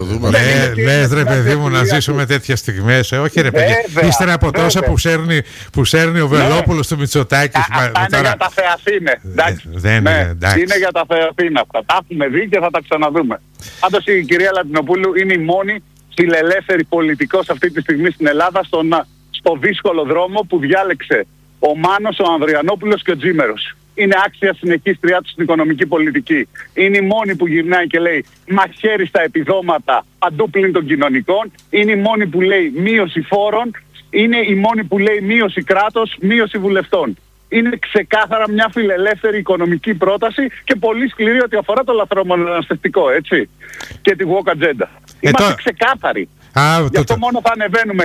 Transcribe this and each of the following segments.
δούμε. Λες ρε παιδί μου να ζήσουμε τέτοιες στιγμές. Όχι ρε παιδί. Ύστερα από τόσα που σέρνει ο Βελόπουλος του Μητσοτάκη. Αυτά είναι για τα Θεαθήνε. Είναι για τα Θεαθήνε αυτά. Τα έχουμε δει και θα τα ξαναδούμε. Πάντως η κυρία Λατινοπούλου είναι η μόνη φιλελεύθερη πολιτικός αυτή τη στιγμή στην Ελλάδα στο δύσκολο δρόμο που διάλεξε ο Μάνος, ο Ανδριανόπουλος και ο Τζίμερος. Είναι άξια συνεχίστριά του στην οικονομική πολιτική. Είναι η μόνη που γυρνάει και λέει μαχαίρι στα επιδόματα παντού πλην των κοινωνικών. Είναι η μόνη που λέει μείωση φόρων. Είναι η μόνη που λέει μείωση κράτος, μείωση βουλευτών. Είναι ξεκάθαρα μια φιλελεύθερη οικονομική πρόταση και πολύ σκληρή ότι αφορά το λαθρομεταναστευτικό, έτσι. Και τη woke agenda. Είμαστε ξεκάθαροι. Γι' αυτό μόνο θα ανεβαίνουμε,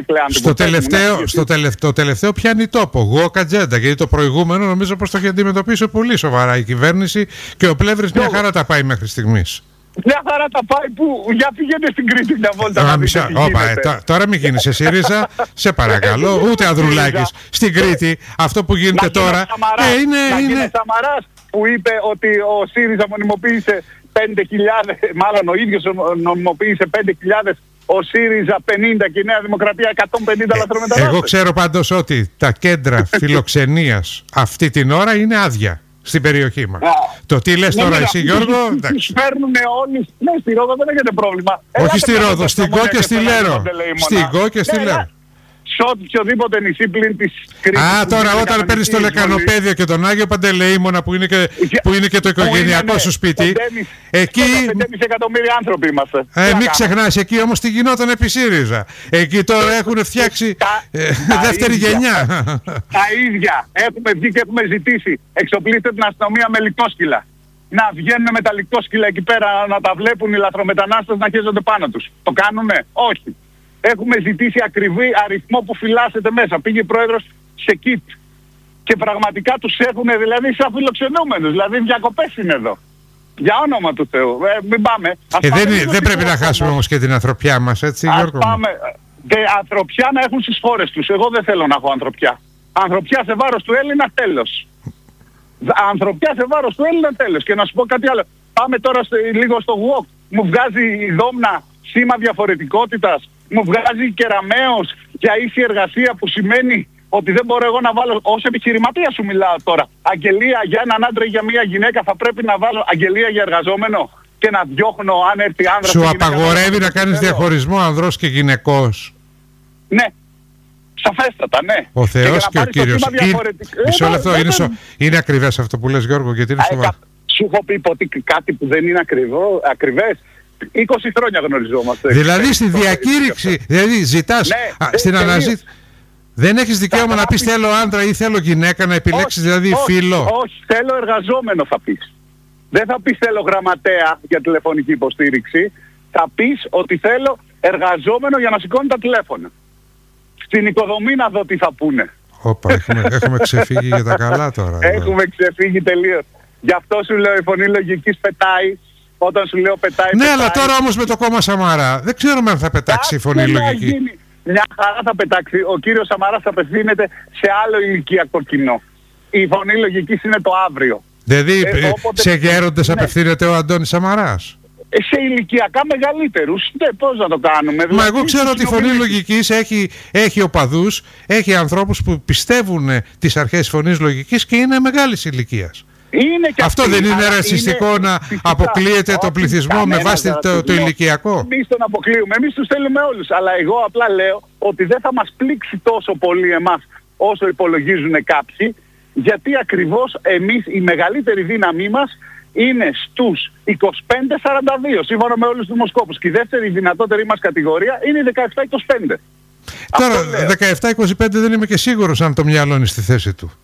Κλεάντη. Στο τελευταίο πιάνει τόπο. Woke agenda. Γιατί το προηγούμενο νομίζω πως το έχει αντιμετωπίσει πολύ σοβαρά η κυβέρνηση και ο Πλεύρης μια χαρά τα πάει μέχρι στιγμής. Μια χαρά τα πάει που για πηγαίνετε στην Κρήτη μια βόλτα να δείτε τι γίνεται. Τώρα μην γίνεις εσύ ΣΥΡΙΖΑ, σε παρακαλώ, ούτε Ανδρουλάκης. Στην Κρήτη αυτό που γίνεται τώρα είναι Σαμαράς που είπε ότι ο ΣΥΡΙΖΑ μονιμοποίησε 5.000, μάλλον ο ίδιος νομιμοποίησε 5.000, ο ΣΥΡΙΖΑ 50 και η Νέα Δημοκρατία 150 λαθρομετανάστες. Εγώ ξέρω πάντως ότι τα κέντρα φιλοξενίας αυτή την ώρα είναι άδεια στην περιοχή μας. Το τι λες τώρα εσύ Γιώργο, εντάξει. Παίρνουνε όλοι, ναι, στη Ρόδο δεν έχετε πρόβλημα. Όχι στη Ρόδο, στην Κο και στη Λέρο. Στην Κο και στη Λέρο. Σε οποιοδήποτε νησί πλην της Κρήτης. Τώρα όταν παίρνεις το Λεκανοπέδιο και τον Άγιο Παντελεήμονα που είναι και το οικογενειακό σου σπίτι. Εκεί 5,5 εκατομμύρια άνθρωποι είμαστε. Μην ξεχνάς, εκεί όμως τι γινόταν επί ΣΥΡΙΖΑ. Εκεί τώρα έχουν φτιάξει δεύτερη γενιά. Τα ίδια. Έχουμε βγει και έχουμε ζητήσει. Εξοπλίστε την αστυνομία με λικτόσκυλα. Να βγαίνουν με τα λικτόσκυλα εκεί πέρα να τα βλέπουν οι λαθρομετανάστες να χέζονται πάνω τους. Το κάνουνε? Όχι. Έχουμε ζητήσει ακριβή αριθμό που φυλάσσεται μέσα. Πήγε η πρόεδρος σε κιτ. Και πραγματικά τους έχουν δηλαδή σαν φιλοξενούμενους. Δηλαδή διακοπές είναι εδώ. Για όνομα του Θεού. Μην πάμε. Δεν πρέπει να χάσουμε όμως και την ανθρωπιά μας, έτσι Γιώργο? Ανθρωπιά να έχουν στις χώρες τους. Εγώ δεν θέλω να έχω ανθρωπιά. Ανθρωπιά σε βάρος του Έλληνα, τέλος. Ανθρωπιά σε βάρος του Έλληνα, τέλος. Και να σου πω κάτι άλλο. Πάμε τώρα λίγο στο WOC. Μου βγάζει η Δόμνα σήμα διαφορετικότητας. Μου βγάζει Κεραμέως για ίση εργασία που σημαίνει ότι δεν μπορώ εγώ να βάλω, ως επιχειρηματία σου μιλάω τώρα, αγγελία για έναν άντρα ή για μια γυναίκα, θα πρέπει να βάλω αγγελία για εργαζόμενο και να διώχνω αν έρθει άνδρας. Σου απαγορεύει να κάνεις διαχωρισμό ανδρός και γυναικός? Ναι. Σαφέστατα, ναι. Ο Θεός και ο Κύριος. Μισό λεπτό, είναι ακριβές αυτό που λες Γιώργο, γιατί είναι σοβαρό? Σου έχω πει κάτι που δεν είναι ακριβές. 20 χρόνια γνωριζόμαστε. Δηλαδή στη διακήρυξη, δηλαδή ζητάς στην αναζήτηση. Δεν έχεις δικαίωμα να πεις θέλω άντρα ή θέλω γυναίκα, να επιλέξεις δηλαδή φύλο? Όχι, θέλω εργαζόμενο θα πεις. Δεν θα πεις θέλω γραμματέα για τηλεφωνική υποστήριξη. Θα πεις ότι θέλω εργαζόμενο για να σηκώνει τα τηλέφωνα. Στην οικοδομή να δω τι θα πούνε. Έχουμε ξεφύγει για τα καλά τώρα. Έχουμε ξεφύγει τελείως. Γι' αυτό σου λέω η φωνή λογικής πετάει. Όταν σου λέω πετάει. Ναι, αλλά τώρα όμως με το κόμμα Σαμαρά δεν ξέρουμε αν θα πετάξει η φωνή λογική. Μια χαρά θα πετάξει. Ο κύριος Σαμαράς απευθύνεται σε άλλο ηλικιακό κοινό. Η φωνή λογικής είναι το αύριο. Δηλαδή σε γέροντες απευθύνεται ο Αντώνης Σαμαράς? Σε ηλικιακά μεγαλύτερους. Πώς να το κάνουμε? Μα εγώ ξέρω ότι η φωνή λογικής έχει οπαδούς, έχει ανθρώπους που πιστεύουν τις αρχές φωνής λογικής και είναι μεγάλης ηλικίας. Αυτό δεν είναι ρατσιστικό να αποκλείεται το πληθυσμό με βάση το ηλικιακό? Εμείς τον αποκλείουμε, εμείς τους θέλουμε όλους. Αλλά εγώ απλά λέω ότι δεν θα μας πλήξει τόσο πολύ εμάς όσο υπολογίζουν κάποιοι, γιατί ακριβώς εμείς η μεγαλύτερη δύναμή μας είναι στους 25-42, σύμφωνα με όλους τους δημοσκόπους. Και η δεύτερη δυνατότερη μας κατηγορία είναι η 17-25. Τώρα 17-25 δεν είμαι και σίγουρος αν το μυαλό είναι στη θέση του.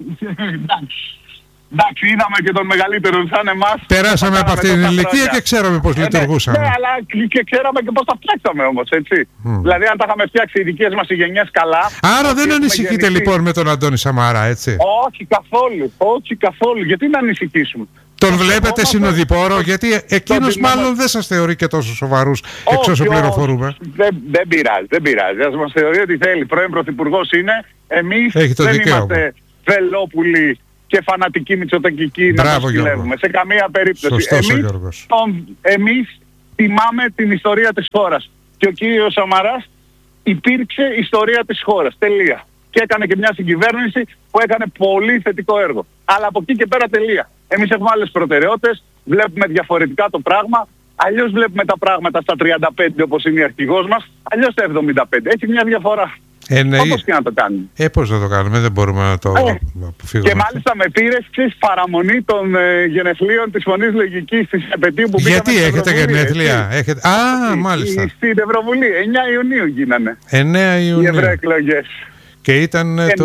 Εντάξει, είδαμε και τον μεγαλύτερο σαν εμάς. Περάσαμε από αυτή την ηλικία και ξέραμε πώς λειτουργούσαμε. Ναι, αλλά και ξέραμε και πώς τα φτιάξαμε όμως, έτσι. Δηλαδή, αν τα είχαμε φτιάξει οι δικές μας οι γενιές καλά. Άρα δεν ανησυχείτε λοιπόν με τον Αντώνη Σαμαρά, έτσι? Όχι καθόλου, όχι καθόλου. Γιατί να ανησυχήσουμε? Τον βλέπετε συνοδοιπόρο? Γιατί εκείνος μάλλον δεν σας θεωρεί και τόσο σοβαρούς εξ όσο πληροφορούμε. Δεν πειράζει. Ας μας θεωρεί ότι θέλει. Πρώην πρωθυπουργός είναι. Εμείς δεν είμαστε Βελόπουλοι και φανατικοί μητσοτακικοί να τους συλλεύουμε. Σε καμία περίπτωση. Εμείς τιμάμε την ιστορία της χώρας. Και ο κύριος Σαμαράς υπήρξε ιστορία της χώρας. Τελεία. Και έκανε και μια συγκυβέρνηση που έκανε πολύ θετικό έργο. Αλλά από εκεί και πέρα τελεία. Εμείς έχουμε άλλες προτεραιότητες, βλέπουμε διαφορετικά το πράγμα. Αλλιώς βλέπουμε τα πράγματα στα 35 όπως είναι η αρχηγός μας, αλλιώς στα 75. Έχει μια διαφορά. Ναι, όπως και να το κάνουμε. Πώς να το κάνουμε, δεν μπορούμε να το αποφύγουμε. Και μάλιστα με πήρες παραμονή των γενεθλίων της Φωνής Λογικής της επετείου που πήγαμε. Γιατί έχετε γενέθλια? Μάλιστα. Στην Ευρωβουλή, 9 Ιουνίου γίνανε. 9 Ιουνίου. Οι ευρωεκλογές. Και ήταν το...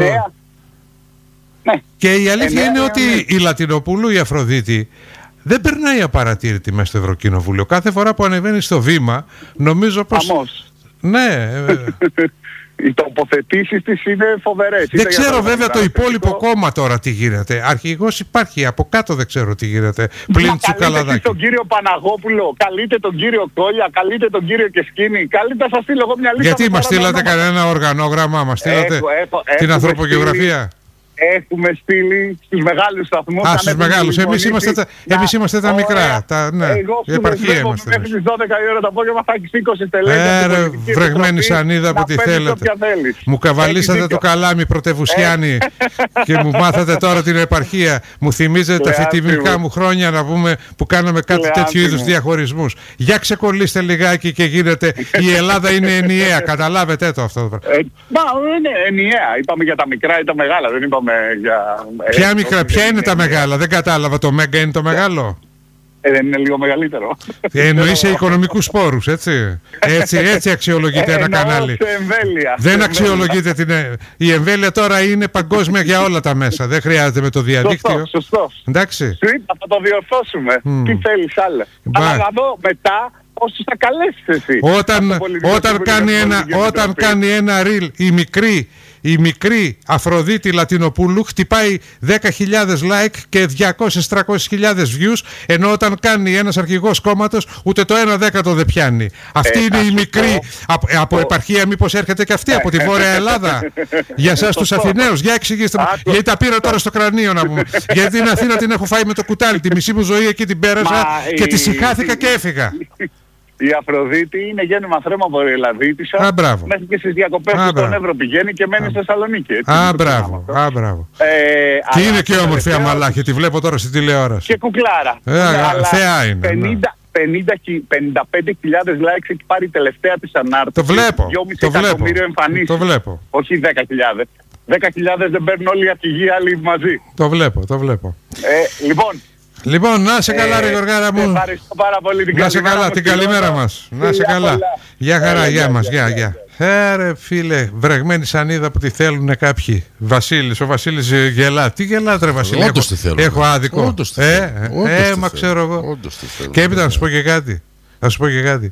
Ναι. Και η αλήθεια είναι ότι η Λατινοπούλου, η Αφροδίτη, δεν περνάει απαρατήρητη μέσα στο Ευρωκοινοβούλιο. Κάθε φορά που ανεβαίνει στο βήμα, νομίζω πως... Ναι. Οι τοποθετήσεις της είναι φοβερές. Δεν ξέρω βέβαια το υπόλοιπο κόμμα τώρα τι γίνεται. Αρχηγός υπάρχει, από κάτω δεν ξέρω τι γίνεται. Πλην Τσουκαλαδάκη. Καλείτε τον κύριο Παναγόπουλο, καλείτε τον κύριο Κόλια, καλείτε τον κύριο Κεσκίνη, καλείτε να σας στείλω εγώ μια λίστα. Γιατί μας στείλατε κανένα οργανόγραμμα, μας στείλατε την ανθρωπογεωγραφία? Έχουμε στείλει στους μεγάλους σταθμούς. Στους μεγάλους. Εμείς είμαστε τα μικρά. Η επαρχία είμαστε. Μέχρι τις 12 η ώρα το απόγευμα θα έχεις 20 στελέχη. Βρεγμένη σανίδα που τη θέλετε. Μου καβαλήσατε το καλάμι πρωτευουσιάνη και μου μάθατε τώρα την επαρχία. Μου θυμίζετε τα φοιτημικά μου χρόνια να πούμε που κάναμε κάτι τέτοιου είδους διαχωρισμούς. Για ξεκολλήστε λιγάκι και γίνετε. Η Ελλάδα είναι ενιαία. Καταλάβετε το αυτό. Είναι ενιαία. Είπαμε για τα μικρά ή τα μεγάλα. Δεν είπαμε. Ποια μικρά, ποια είναι τα μεγάλα? Δεν κατάλαβα. Το Μέγκα είναι το μεγάλο? Δεν είναι λίγο μεγαλύτερο? Εννοείς σε οικονομικούς πόρους, έτσι. Έτσι αξιολογείται ένα κανάλι. Δεν αξιολογείται η εμβέλεια τώρα είναι παγκόσμια για όλα τα μέσα. Δεν χρειάζεται με το διαδίκτυο. Σωστός. Εντάξει. Θα το διορθώσουμε. Τι θέλεις άλλο? Αλλά να δω μετά όσους θα καλέσεις εσύ. Όταν κάνει ένα reel η μικρή Αφροδίτη Λατινοπούλου χτυπάει 10.000 like και 200-300.000 views, ενώ όταν κάνει ένας αρχηγός κόμματος ούτε το 1/10 δεν πιάνει. Αυτή είναι η μικρή. Από επαρχία μήπως έρχεται και αυτή, από τη Βόρεια Ελλάδα? Για εσάς τους Αθηναίους, για εξηγήστε μου. Γιατί τα πήρα τώρα στο κρανίο να πούμε. Γιατί την Αθήνα την έχω φάει με το κουτάλι. Τη μισή μου ζωή εκεί την πέρασα και τη συχάθηκα και έφυγα. Η Αφροδίτη είναι γέννημα θρέμα βορειοελλαδίτισσα. Μέχρι και στις διακοπές του στον Εύρο πηγαίνει και μένει στη Θεσσαλονίκη. Μπράβο. Και είναι και όμορφη αμαλάχη, τη βλέπω τώρα στην τηλεόραση. Και κουκλάρα. Θεά είναι. 55.000 likes έχει πάρει η τελευταία της ανάρτηση. Το βλέπω. 2,5 εκατομμύριο εμφανίσεις. Το βλέπω. Όχι 10.000. 10.000 δεν παίρνουν όλοι οι αρχηγοί, άλλοι μαζί. Το βλέπω. Λοιπόν, να σε καλά ρε Γοργάρα μου. Ευχαριστώ πάρα πολύ. Να σε καλά, την καλημέρα μας. Να σε καλά. Γεια χαρά, γεια μας, γεια. Ρε φίλε, βρεγμένη σανίδα που τη θέλουν κάποιοι. Ο Βασίλης γελά. Τι γελάτε ρε Βασίλη? Όντως τη θέλουν. Έχω άδικο. Μα ξέρω εγώ. Και έπειτα να σου πω και κάτι.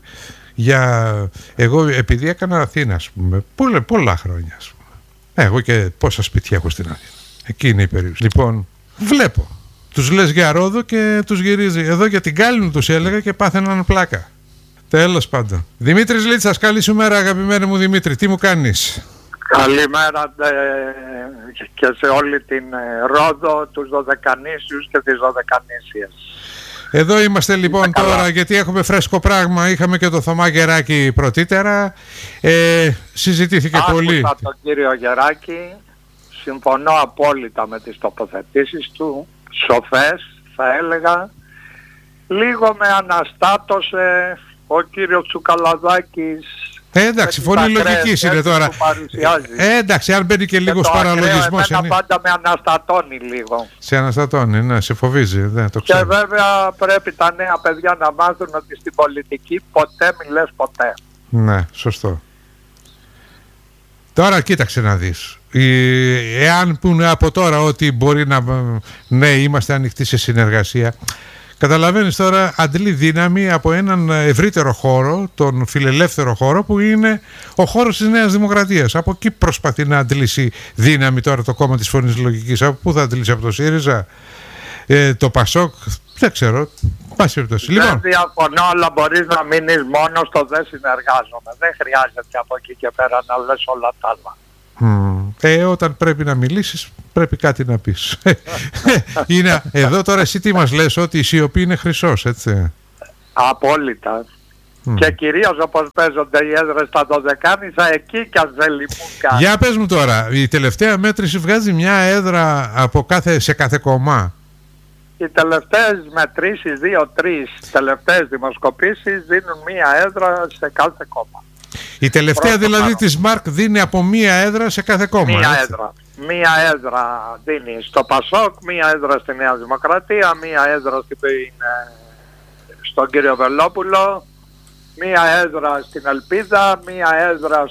Εγώ επειδή έκανα Αθήνα, ας πούμε, πολλά χρόνια, ας πούμε. Εγώ και πόσα σπίτια έχω στην Αθήνα. Εκεί είναι η περιοχή. Λοιπόν, βλέπω. Τους λες για Ρόδο και τους γυρίζει. Εδώ για την Κάλινο τους έλεγα και πάθαιναν πλάκα. Τέλος πάντων. Δημήτρης Λίτσας, καλή σου μέρα αγαπημένη μου Δημήτρη. Τι μου κάνεις? Καλημέρα και σε όλη την Ρόδο, τους Δωδεκανήσιους και τις Δωδεκανήσιες. Εδώ είμαστε λοιπόν τώρα γιατί έχουμε φρέσκο πράγμα. Είχαμε και το Θωμά Γεράκη πρωτήτερα. Συζητήθηκε πολύ. Άκουσα τον κύριο Γεράκη. Συμφωνώ απόλυτα με τις τοποθετήσεις του. Σοφές θα έλεγα. Λίγο με αναστάτωσε ο κύριος Τσουκαλαδάκης. Εντάξει, φωνή λογικής είναι τώρα. Εντάξει, αν μπαίνει και λίγος παραλογισμός. Εμένα πάντα με αναστατώνει λίγο. Σε αναστατώνει, ναι, σε φοβίζει. Το και βέβαια πρέπει τα νέα παιδιά να μάθουν ότι στην πολιτική ποτέ μη λες ποτέ. Ναι, σωστό. Τώρα κοίταξε να δεις. Εάν πούνε από τώρα ότι μπορεί να... Ναι, είμαστε ανοιχτοί σε συνεργασία. Καταλαβαίνεις τώρα, αντλεί δύναμη από έναν ευρύτερο χώρο, τον φιλελεύθερο χώρο που είναι ο χώρος της Νέας Δημοκρατίας. Από εκεί προσπαθεί να αντλήσει δύναμη τώρα το κόμμα της Φωνής Λογικής. Από πού θα αντλήσει? Από το ΣΥΡΙΖΑ, το ΠΑΣΟΚ, δεν ξέρω. Δεν διαφωνώ, αλλά μπορείς να μείνεις μόνο στο δεν συνεργάζομαι. Δεν χρειάζεται από εκεί και πέρα να λες όλα τα άλλα. Όταν πρέπει να μιλήσεις πρέπει κάτι να πεις. Εδώ τώρα εσύ τι μας λες? Ότι η σιωπή είναι χρυσός, έτσι? Απόλυτα. Και κυρίως όπως παίζονται οι έδρες στα Δωδεκάνησα, εκεί κι αν δεν λείπουν κάτι. Για πες μου τώρα, η τελευταία μέτρηση βγάζει μια έδρα σε κάθε κόμμα? Οι τελευταίες μετρήσεις, 2-3 τελευταίες δημοσκοπήσεις δίνουν μία έδρα σε κάθε κόμμα. Η τελευταία δηλαδή της ΜΑΡΚ δίνει από μία έδρα σε κάθε κόμμα? Μία έδρα δίνει στο ΠΑΣΟΚ, μία έδρα στη Νέα Δημοκρατία, μία έδρα στον κύριο Βελόπουλο, μία έδρα στην Ελπίδα, μία έδρα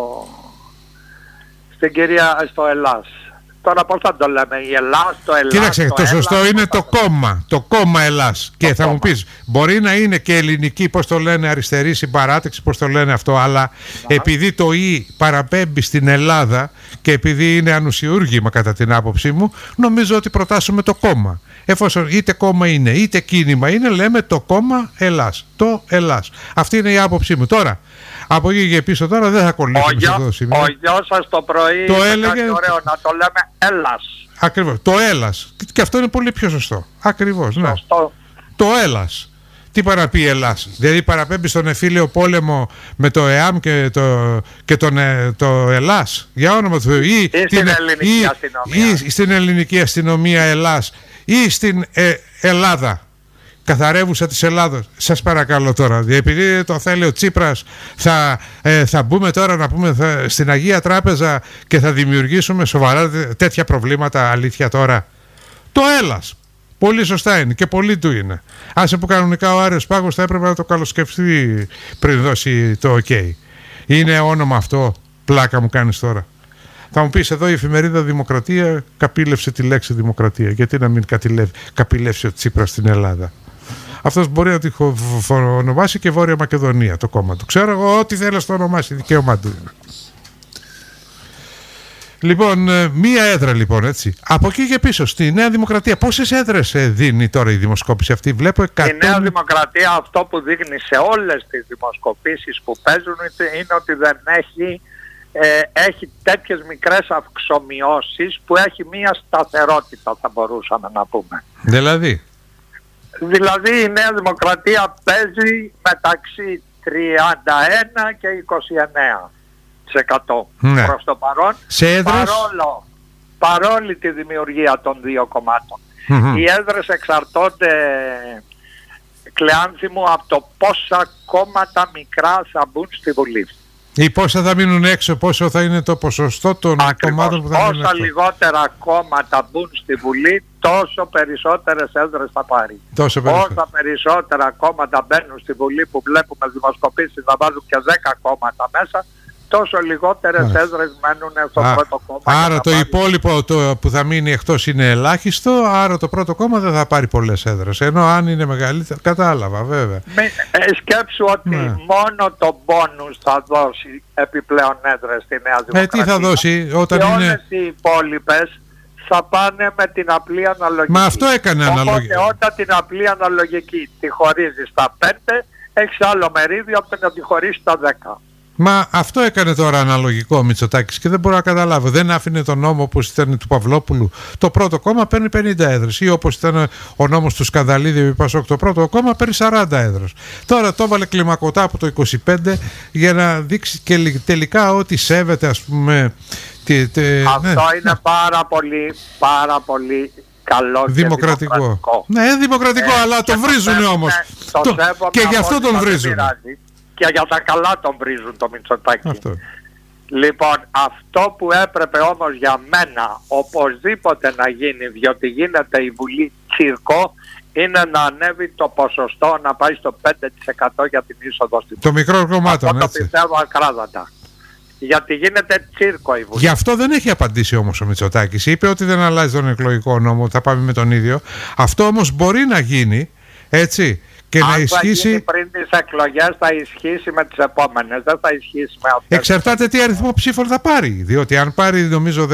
στο Ελλάς. Τώρα πώς θα το λέμε, η Ελλάς, το Ελλάς... Κοίταξε, το σωστό είναι το κόμμα Ελλάς. Και θα μου πεις, μπορεί να είναι και ελληνική, πώς το λένε, αριστερή συμπαράταξη, πώς το λένε αυτό, αλλά επειδή το «η» παραπέμπει στην Ελλάδα και επειδή είναι ανουσιούργημα κατά την άποψή μου, νομίζω ότι προτάσουμε το κόμμα. Εφόσον είτε κόμμα είναι είτε κίνημα είναι, λέμε το κόμμα Ελλάς. Το Ελλάς. Αυτή είναι η άποψή μου. Τώρα, από εκεί και πίσω τώρα δεν θα κολλήσουμε σε αυτό το σημείο. Ο γιος σας το πρωί το έλεγε ωραίο να το λέμε Έλλας. Ακριβώς. Το Έλλας. Και αυτό είναι πολύ πιο σωστό. Ακριβώς. Ναι. Το Έλλας. Τι παραπεί Ελλάς? Δηλαδή παραπέμπει στον εμφύλιο πόλεμο με το ΕΑΜ και το Ελλάς. Για όνομα του Θεού. Ή στην ελληνική αστυνομία Ελλάς. Ή στην Ελλάδα, καθαρεύουσα της Ελλάδος. Σας παρακαλώ τώρα, επειδή το θέλει ο Τσίπρας, θα μπούμε τώρα να πούμε στην Αγία Τράπεζα και θα δημιουργήσουμε σοβαρά τέτοια προβλήματα, αλήθεια τώρα? Το Έλλας. Πολύ σωστά είναι και πολύ του είναι. Άσε που κανονικά ο Άριος Πάγος θα έπρεπε να το καλοσκεφτεί πριν δώσει το OK. Είναι όνομα αυτό? Πλάκα μου κάνεις τώρα. Θα μου πεις, εδώ η εφημερίδα Δημοκρατία καπήλευσε τη λέξη δημοκρατία. Γιατί να μην καπηλεύσει ο Τσίπρας στην Ελλάδα? Αυτός μπορεί να τη ονομάσει και Βόρεια Μακεδονία το κόμμα του. Ξέρω εγώ, ό,τι θέλει να το ονομάσει, δικαίωμά του είναι. Λοιπόν, μία έδρα λοιπόν, έτσι. Από εκεί και πίσω, στη Νέα Δημοκρατία, πόσες έδρες δίνει τώρα η δημοσκόπηση αυτή? Βλέπω 100... Η Νέα Δημοκρατία αυτό που δείχνει σε όλες τις δημοσκοπήσεις που παίζουν είναι ότι δεν έχει τέτοιες μικρές αυξομοιώσεις που έχει μία σταθερότητα, θα μπορούσαμε να πούμε. Δηλαδή η Νέα Δημοκρατία παίζει μεταξύ 31 και 29%. Ναι. Προς το παρόν, σε έδρες... παρόλη τη δημιουργία των δύο κομμάτων. Οι έδρες εξαρτώνται, Κλεάνθη μου, από το πόσα κόμματα μικρά θα μπουν στη Βουλή. Ή πόσα θα μείνουν έξω, πόσο θα είναι το ποσοστό των κομμάτων που θα μείνουν έξω. Όσα λιγότερα κόμματα μπουν στη Βουλή, τόσο περισσότερες έδρες θα πάρει. Όσα περισσότερα κόμματα μπαίνουν στη Βουλή, που βλέπουμε δημοσκοπήσεις να βάζουν και 10 κόμματα μέσα, τόσο λιγότερες έδρες μένουν στο πρώτο κόμμα. Άρα το υπόλοιπο που θα μείνει εκτός είναι ελάχιστο, άρα το πρώτο κόμμα δεν θα πάρει πολλές έδρες. Ενώ αν είναι μεγαλύτερο, κατάλαβα βέβαια. Σκέψου ότι μόνο το μπόνους θα δώσει επιπλέον έδρες στη Νέα Δημοκρατία. Τι θα δώσει όταν και είναι... όλες οι υπόλοιπες θα πάνε με την απλή αναλογική. Μα αυτό έκανε αναλογική. Οπότε όταν την απλή αναλογική τη χωρίζεις στα 5, έχεις άλλο μερίδιο από το να τη χωρίσεις στα 10. Μα αυτό έκανε τώρα αναλογικό ο Μητσοτάκης και δεν μπορώ να καταλάβω. Δεν άφηνε τον νόμο όπως ήταν του Παυλόπουλου. Το πρώτο κόμμα παίρνει 50 έδρες. Ή όπως ήταν ο νόμος του Σκανδαλίδη ο Πασόκ, το πρώτο κόμμα παίρνει 40 έδρες. Τώρα το έβαλε κλιμακωτά από το 25 για να δείξει και τελικά ότι σέβεται, ας πούμε. Αυτό είναι πάρα πολύ καλό δημοκρατικό. Και δημοκρατικό. Ναι, δημοκρατικό, αλλά τον βρίζουν όμως. Και γι' αυτό τον βρίζουν. Και για τα καλά τον βρίζουν το Μητσοτάκη. Λοιπόν, αυτό που έπρεπε όμως για μένα οπωσδήποτε να γίνει, διότι γίνεται η Βουλή τσίρκο, είναι να ανέβει το ποσοστό, να πάει στο 5% για την είσοδο στην Βουλή. Το μικρό κομμάτι. Αυτό το πιστεύω ακράδαντα. Γιατί γίνεται τσίρκο η Βουλή. Γι' αυτό δεν έχει απαντήσει όμως ο Μητσοτάκης. Είπε ότι δεν αλλάζει τον εκλογικό νόμο, θα πάμε με τον ίδιο. Αυτό όμως μπορεί να γίνει, έτσι. Και αν να ισχύσει... θα γίνει πριν τις εκλογές, θα ισχύσει με τις επόμενες, δεν θα ισχύσει με αυτές. Εξαρτάται τι αριθμό ψήφων θα πάρει. Διότι αν πάρει, νομίζω,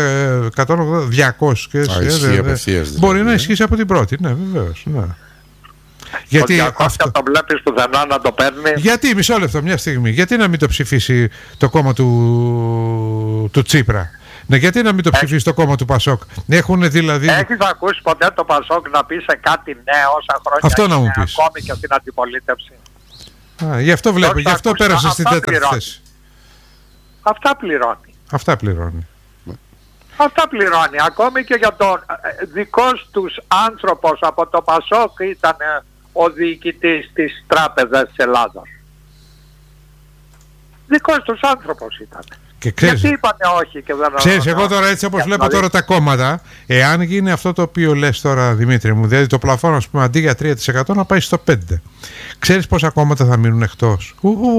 180-200, μπορεί να ισχύσει από την πρώτη. Ναι, βεβαίως. Ναι. Γιατί αυτό το βλέπεις πουθενά να το παίρνει. Γιατί, μισό λεπτό, μια στιγμή, γιατί να μην το ψηφίσει το κόμμα του Τσίπρα? Ναι, γιατί να μην το ψηφίσει το κόμμα του Πασόκ? Έχεις ακούσει ποτέ το Πασόκ να πει σε κάτι νέο όσα χρόνια αυτό να μου πεις. Ακόμη και στην αντιπολίτευση? Γι' αυτό βλέπω, γι' αυτό πέρασε στην τέταρτη θέση. Αυτά πληρώνει. Αυτά πληρώνει. Αυτά πληρώνει. Ακόμη και για τον δικός τους άνθρωπος από το Πασόκ ήταν ο διοικητής της Τράπεζας της Ελλάδας. Δικός τους άνθρωπος ήταν. Και ξέρεις, γιατί είπανε όχι και δεν... Ξέρεις, εγώ τώρα έτσι όπως βλέπω τώρα τα κόμματα, εάν γίνει αυτό το οποίο λες τώρα, Δημήτρη μου, δηλαδή το πλαφόν, ας πούμε, αντί για 3% να πάει στο 5%. Ξέρεις πόσα κόμματα θα μείνουν εκτός?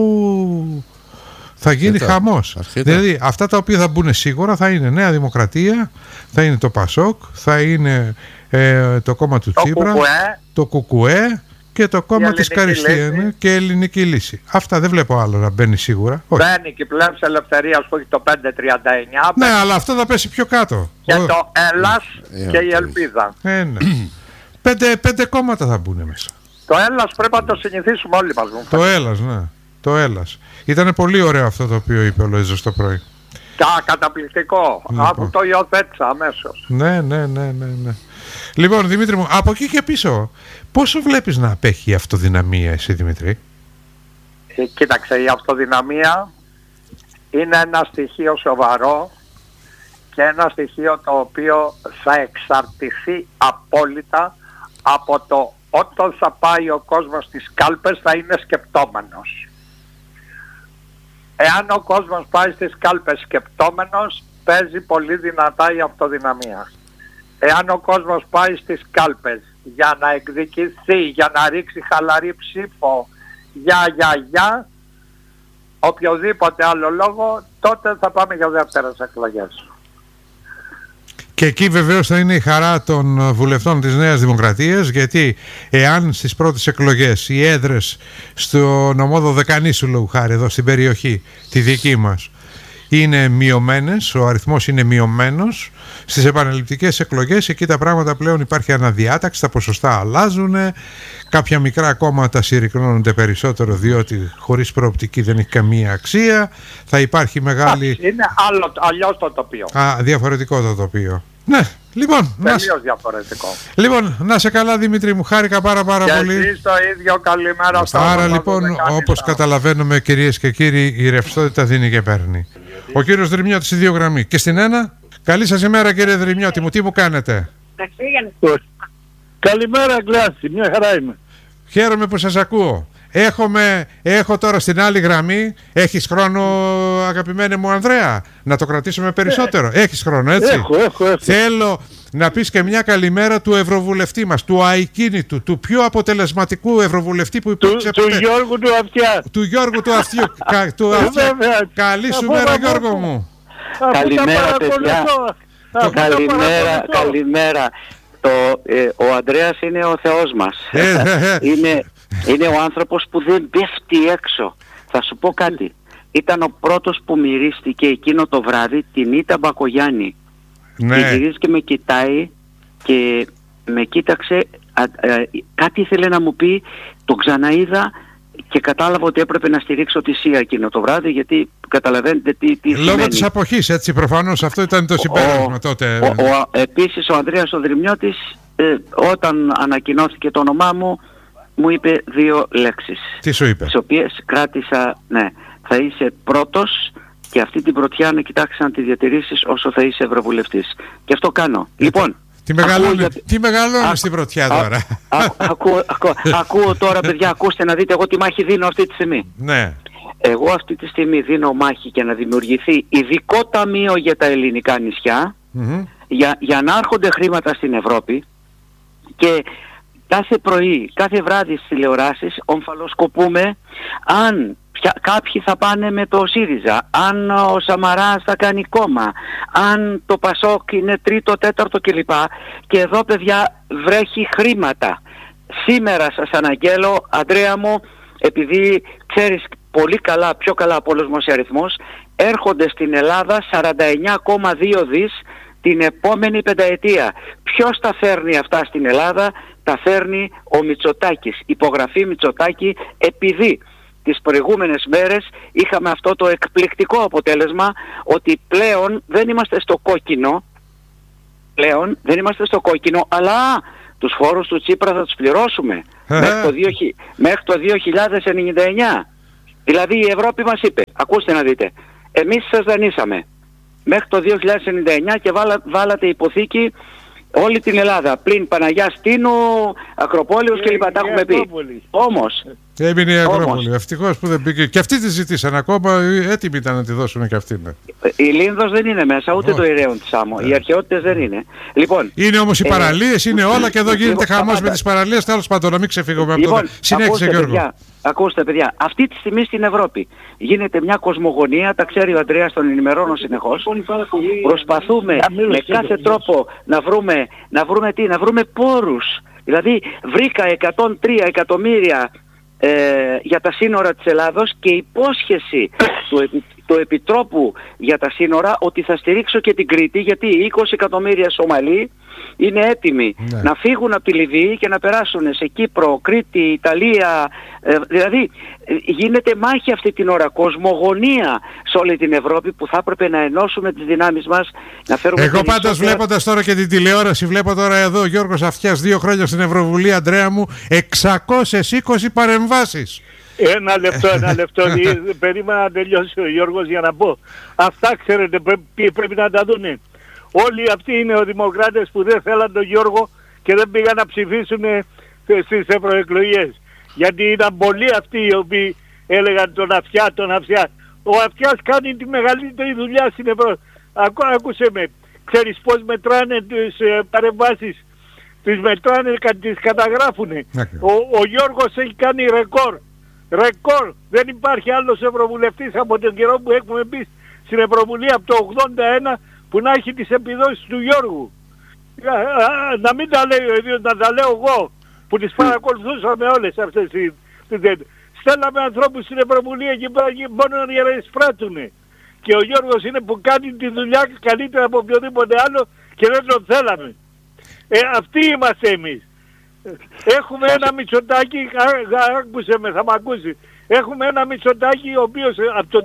Θα γίνει χαμός. Δηλαδή αυτά τα οποία θα μπουν σίγουρα θα είναι Νέα Δημοκρατία, θα είναι το Πασόκ, θα είναι το κόμμα του Τσίπρα, το Κουκουέ και το κόμμα της Καριστιανής και Ελληνική Λύση. Αυτά δεν βλέπω άλλο να μπαίνει σίγουρα. Μπαίνει και πλέον σε Ελευθερίας που έχει το 5,39. Ναι, αλλά αυτό θα πέσει πιο κάτω. Και το Έλλας και η Ελπίδα. Ναι. 5 κόμματα θα μπουν μέσα. Το Έλλας πρέπει να το συνηθίσουμε όλοι μας. Το Έλλας, ναι. Το Έλλας. Ήταν πολύ ωραίο αυτό το οποίο είπε ο Λοΐζος το πρωί. Καταπληκτικό. Λοιπόν. Αφού το υιοθέτησα αμέσως. Ναι. Λοιπόν, Δημήτρη μου, από εκεί και πίσω, πόσο βλέπεις να απέχει η αυτοδυναμία εσύ, Δημήτρη? Κοίταξε, η αυτοδυναμία είναι ένα στοιχείο σοβαρό και ένα στοιχείο το οποίο θα εξαρτηθεί απόλυτα από το όταν θα πάει ο κόσμος στις κάλπες θα είναι σκεπτόμενος. Εάν ο κόσμος πάει στις κάλπες σκεπτόμενος, παίζει πολύ δυνατά η αυτοδυναμία. Εάν ο κόσμος πάει στις κάλπες για να εκδικηθεί, για να ρίξει χαλαρή ψήφο, για οποιοδήποτε άλλο λόγο, τότε θα πάμε για δεύτερες εκλογές. Και εκεί βεβαίως θα είναι η χαρά των βουλευτών της Νέας Δημοκρατίας, γιατί εάν στις πρώτες εκλογές οι έδρες στο νομό Δωδεκανήσου, λόγου χάρη, εδώ στην περιοχή τη δική μας, είναι μειωμένες, ο αριθμός είναι μειωμένος, στις επαναληπτικές εκλογές εκεί τα πράγματα πλέον υπάρχει αναδιάταξη, τα ποσοστά αλλάζουν, κάποια μικρά κόμματα συρρυκνώνονται περισσότερο διότι χωρίς προοπτική δεν έχει καμία αξία, θα υπάρχει μεγάλη... Είναι αλλιώς το τοπίο. Διαφορετικό το τοπίο. Ναι, λοιπόν, διαφορετικό. Λοιπόν, να σε καλά, Δημήτρη μου, χάρηκα πάρα πολύ. Και εσείς το ίδιο, καλημέρα στα Άρα λοιπόν, όπως καταλαβαίνουμε, κυρίες και κύριοι, η ρευστότητα δίνει και παίρνει. Ο κύριος Δρυμιώτης στη 2 γραμμή. Και στην 1, καλή σας ημέρα, κύριε Δρυμιώτη μου, τι μου κάνετε? Καλημέρα, Γκλάση, μια χαρά είμαι. Χαίρομαι που σας ακούω. Έχω τώρα στην άλλη γραμμή. Έχεις χρόνο, αγαπημένη μου Ανδρέα, να το κρατήσουμε περισσότερο? Έχεις χρόνο, έτσι? Έχω. Θέλω να πεις και μια καλημέρα του ευρωβουλευτή μας, του αικίνητου, του πιο αποτελεσματικού ευρωβουλευτή που υπήρξε ποτέ. Του Γιώργου του Αυτιά. Του Γιώργου του Αυτιού. Καλή σου μέρα, Γιώργο μου. Καλημέρα, παιδιά. Καλημέρα. Ο Ανδρέας είναι ο Θεός μας. Είναι ο άνθρωπος που δεν πέφτει έξω. Θα σου πω κάτι. Ήταν ο πρώτος που μυρίστηκε εκείνο το βράδυ την Ίτα Μπακογιάννη. Ναι. Και γυρίζει και με κοιτάει και με κοίταξε. Κάτι ήθελε να μου πει, το ξαναείδα και κατάλαβα ότι έπρεπε να στηρίξω τη ΣΥΑ εκείνο το βράδυ, γιατί καταλαβαίνετε τι λόγω σημαίνει. Της αποχής, έτσι, προφανώς αυτό ήταν το συμπέρασμα τότε. Επίσης ο Ανδρέας ο Δρυμιώτης, όταν ανακοινώθηκε το όνομά μου, μου είπε 2 λέξεις. Τι σου είπε? Τις οποίες κράτησα, ναι, θα είσαι πρώτος και αυτή την πρωτιά να κοιτάξεις να τη διατηρήσεις όσο θα είσαι ευρωβουλευτής. Και αυτό κάνω. Λοιπόν, τι μεγαλώνεις στην πρωτιά τώρα? Ακούω τώρα, παιδιά, ακούστε να δείτε εγώ τι μάχη δίνω αυτή τη στιγμή. Ναι. Εγώ αυτή τη στιγμή δίνω μάχη για να δημιουργηθεί ειδικό ταμείο για τα ελληνικά νησιά, για να έρχονται χρήματα στην Ευρώπη, και κάθε πρωί, κάθε βράδυ στις τηλεοράσεις ομφαλοσκοπούμε αν κάποιοι θα πάνε με το ΣΥΡΙΖΑ, αν ο Σαμαράς θα κάνει κόμμα, αν το Πασόκ είναι 3ο, 4ο κλπ. Και εδώ, παιδιά, βρέχει χρήματα. Σήμερα σας αναγγέλω, Ανδρέα μου, επειδή ξέρεις πολύ καλά, πιο καλά από όλους μας οι αριθμούς, έρχονται στην Ελλάδα 49,2 δις την επόμενη πενταετία. Ποιος τα φέρνει αυτά στην Ελλάδα? Τα φέρνει ο Μητσοτάκης. Υπογραφή Μητσοτάκη, επειδή τις προηγούμενες μέρες είχαμε αυτό το εκπληκτικό αποτέλεσμα ότι πλέον δεν είμαστε στο κόκκινο, αλλά τους φόρους του Τσίπρα θα τους πληρώσουμε. μέχρι το 2099. Δηλαδή η Ευρώπη μας είπε, ακούστε να δείτε, εμείς σας δανείσαμε μέχρι το 2099 και βάλατε υποθήκη όλη την Ελλάδα, πλην Παναγιάς Τίνου, Ακροπόλεως κλπ. Τα έχουμε πει. Όμως... Έμεινε η Ακρόπολη. Ευτυχώς που δεν πήγε. Και αυτοί τη ζητήσαν ακόμα, έτοιμοι ήταν να τη δώσουν και αυτοί. Η Λίνδος δεν είναι μέσα, ούτε το Ηραίον της Άμμο. Οι αρχαιότητες δεν είναι. Λοιπόν, είναι όμως οι παραλίες, είναι όλα και εδώ γίνεται χαμός με τις παραλίες. Τέλος πάντων, να μην ξεφύγουμε από το. Συνέχισε, Γιώργο. Ακούστε παιδιά, αυτή τη στιγμή στην Ευρώπη γίνεται μια κοσμογονία, τα ξέρει ο Ανδρέας, τον ενημερώνω συνεχώς. Προσπαθούμε με κάθε τρόπο να βρούμε πόρους. Δηλαδή βρήκα 103 εκατομμύρια για τα σύνορα της Ελλάδος και υπόσχεση του Επιτρόπου για τα σύνορα ότι θα στηρίξω και την Κρήτη, γιατί 20 εκατομμύρια Σομαλοί είναι έτοιμοι να φύγουν από τη Λιβύη και να περάσουν σε Κύπρο, Κρήτη, Ιταλία. Δηλαδή γίνεται μάχη αυτή την ώρα, κοσμογονία σε όλη την Ευρώπη, που θα έπρεπε να ενώσουμε τις δυνάμεις μας, να φέρουμε... Εγώ πάντως βλέποντας τώρα και την τηλεόραση, βλέπω τώρα εδώ ο Γιώργος Αυτιάς, 2 χρόνια στην Ευρωβουλή, Αντρέα μου, 620 παρεμβάσεις. Ένα λεπτό. Περίμενα να τελειώσει ο Γιώργος για να πω. Αυτά ξέρετε πρέπει να τα δούνε. Όλοι αυτοί είναι οι δημοκράτες που δεν θέλαν τον Γιώργο και δεν πήγαν να ψηφίσουν στις ευρωεκλογές. Γιατί ήταν πολλοί αυτοί οι οποίοι έλεγαν τον Αυτιά. Ο Αυτιάς κάνει τη μεγαλύτερη δουλειά στην Ευρώπη. Άκουσε με. Ξέρεις πώς μετράνε τις παρεμβάσεις? Τις μετράνε, τις καταγράφουνε. Ο Γιώργος έχει κάνει ρεκόρ. Δεν υπάρχει άλλος ευρωβουλευτής από τον καιρό που έχουμε μπει στην Ευρωβουλή από το 81 που να έχει τις επιδόσεις του Γιώργου. Να μην τα λέει ο ίδιος, να τα λέω εγώ που τις παρακολουθούσαμε όλες αυτές τις... Στέλναμε ανθρώπους στην Ευρωβουλή εκεί μόνο για να εισπράττουνε. Και ο Γιώργος είναι που κάνει τη δουλειά καλύτερα από οποιοδήποτε άλλο και δεν τον θέλαμε. Αυτοί είμαστε εμείς. Έχουμε ένα Μητσοτάκη, άκουσε με, θα μ' ακούσει. Έχουμε ένα Μητσοτάκη ο οποίος από το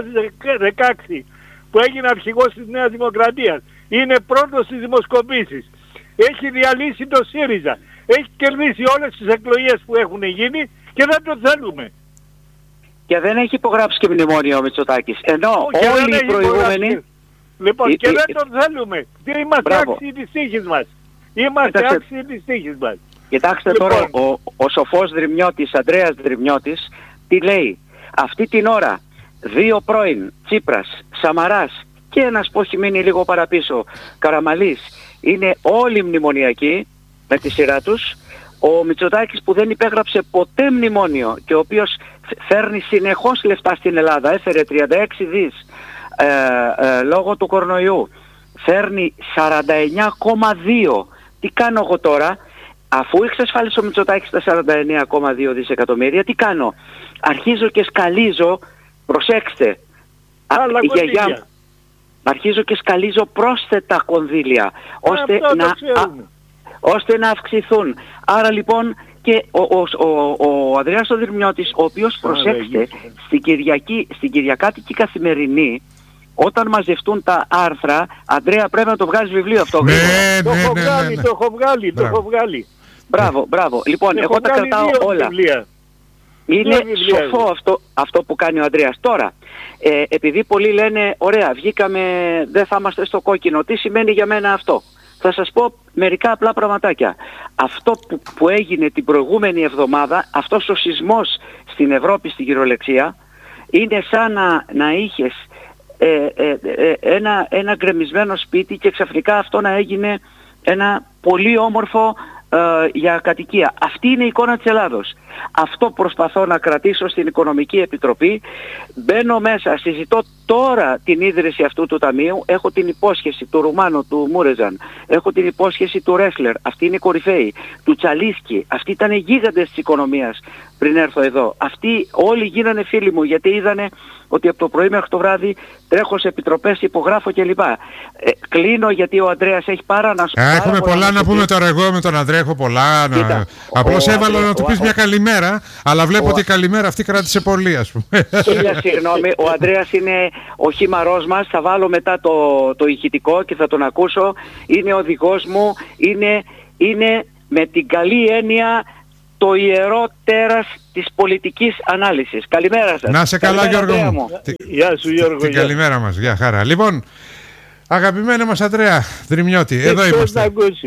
2016 που έγινε αρχηγός της Νέας Δημοκρατίας είναι πρώτος στις δημοσκοπήσεις. Έχει διαλύσει το ΣΥΡΙΖΑ. Έχει κερδίσει όλες τις εκλογές που έχουν γίνει και δεν το θέλουμε. Και δεν έχει υπογράψει και μνημόνιο ο Μητσοτάκης. Ενώ όλοι οι προηγούμενοι... Λοιπόν, και δεν το θέλουμε. Είμαστε άξιοι της τύχης μας. Είμαστε άξιοι της τύχης μας. Κοιτάξτε τώρα, ο σοφός Δρυμιώτης, Ανδρέας Δρυμιώτης, τι λέει? Αυτή την ώρα 2 πρώην, Τσίπρας, Σαμαράς και ένας που έχει μείνει λίγο παραπίσω, Καραμαλής, είναι όλοι μνημονιακοί με τη σειρά τους. Ο Μητσοτάκης που δεν υπέγραψε ποτέ μνημόνιο και ο οποίος φέρνει συνεχώς λεφτά στην Ελλάδα, έφερε 36 δις λόγω του κορονοϊού, φέρνει 49,2. Τι κάνω εγώ τώρα? Αφού εξασφάλισε ο Μητσοτάκης τα 49,2 δισεκατομμύρια, τι κάνω? Αρχίζω και σκαλίζω, προσέξτε, αρχίζω και σκαλίζω πρόσθετα κονδύλια, ώστε να αυξηθούν. Άρα λοιπόν και ο Ανδρέας ο Δρυμιώτης, ο οποίος, προσέξτε, στην Κυριακάτικη Καθημερινή, όταν μαζευτούν τα άρθρα, Ανδρέα, πρέπει να το βγάλεις βιβλίο αυτό. Το έχω βγάλει. Μπράβο. Λοιπόν, εγώ τα κρατάω όλα. Είναι σοφό αυτό που κάνει ο Ανδρέας. Τώρα, επειδή πολλοί λένε, ωραία, βγήκαμε, δεν θα είμαστε στο κόκκινο. Τι σημαίνει για μένα αυτό? Θα σας πω μερικά απλά πραγματάκια. Αυτό που έγινε την προηγούμενη εβδομάδα, αυτός ο σεισμός στην Ευρώπη, στην κυριολεξία, είναι σαν να είχες ένα γκρεμισμένο σπίτι και ξαφνικά αυτό να έγινε ένα πολύ όμορφο για κατοικία. Αυτή είναι η εικόνα της Ελλάδος. Αυτό προσπαθώ να κρατήσω στην Οικονομική Επιτροπή. Μπαίνω μέσα, συζητώ τώρα την ίδρυση αυτού του ταμείου. Έχω την υπόσχεση του Ρουμάνο, του Μούρεζαν. Έχω την υπόσχεση του Ρέσλερ. Αυτή είναι η κορυφαίοι. Του Τσαλίσκι. Αυτοί ήταν οι γίγαντες της οικονομίας πριν έρθω εδώ. Αυτοί όλοι γίνανε φίλοι μου γιατί είδανε ότι από το πρωί μέχρι το βράδυ τρέχω σε επιτροπές, υπογράφω κλπ. Κλείνω γιατί ο Ανδρέας έχει έχουμε πολλά να πούμε τώρα. Εγώ με τον Ανδρέα έχω πολλά. Απλώς έβαλα να του πεις μια καλημέρα, αλλά βλέπω ότι η καλημέρα αυτή κράτησε πολύ, ας πούμε. Συγγνώμη, ο Ανδρέας είναι ο χήμαρός μας. Θα βάλω μετά το ηχητικό και θα τον ακούσω. Είναι ο οδηγός μου. Είναι με την καλή έννοια το ιερό τέρας της πολιτικής ανάλυσης. Καλημέρα σας. Να σε καλά, Γιώργο μου. Γεια σου, Γιώργο. Την καλημέρα μας. Γεια χαρά. Λοιπόν, αγαπημένη μας Ανδρέα Δρυμιώτη, εδώ είμαστε.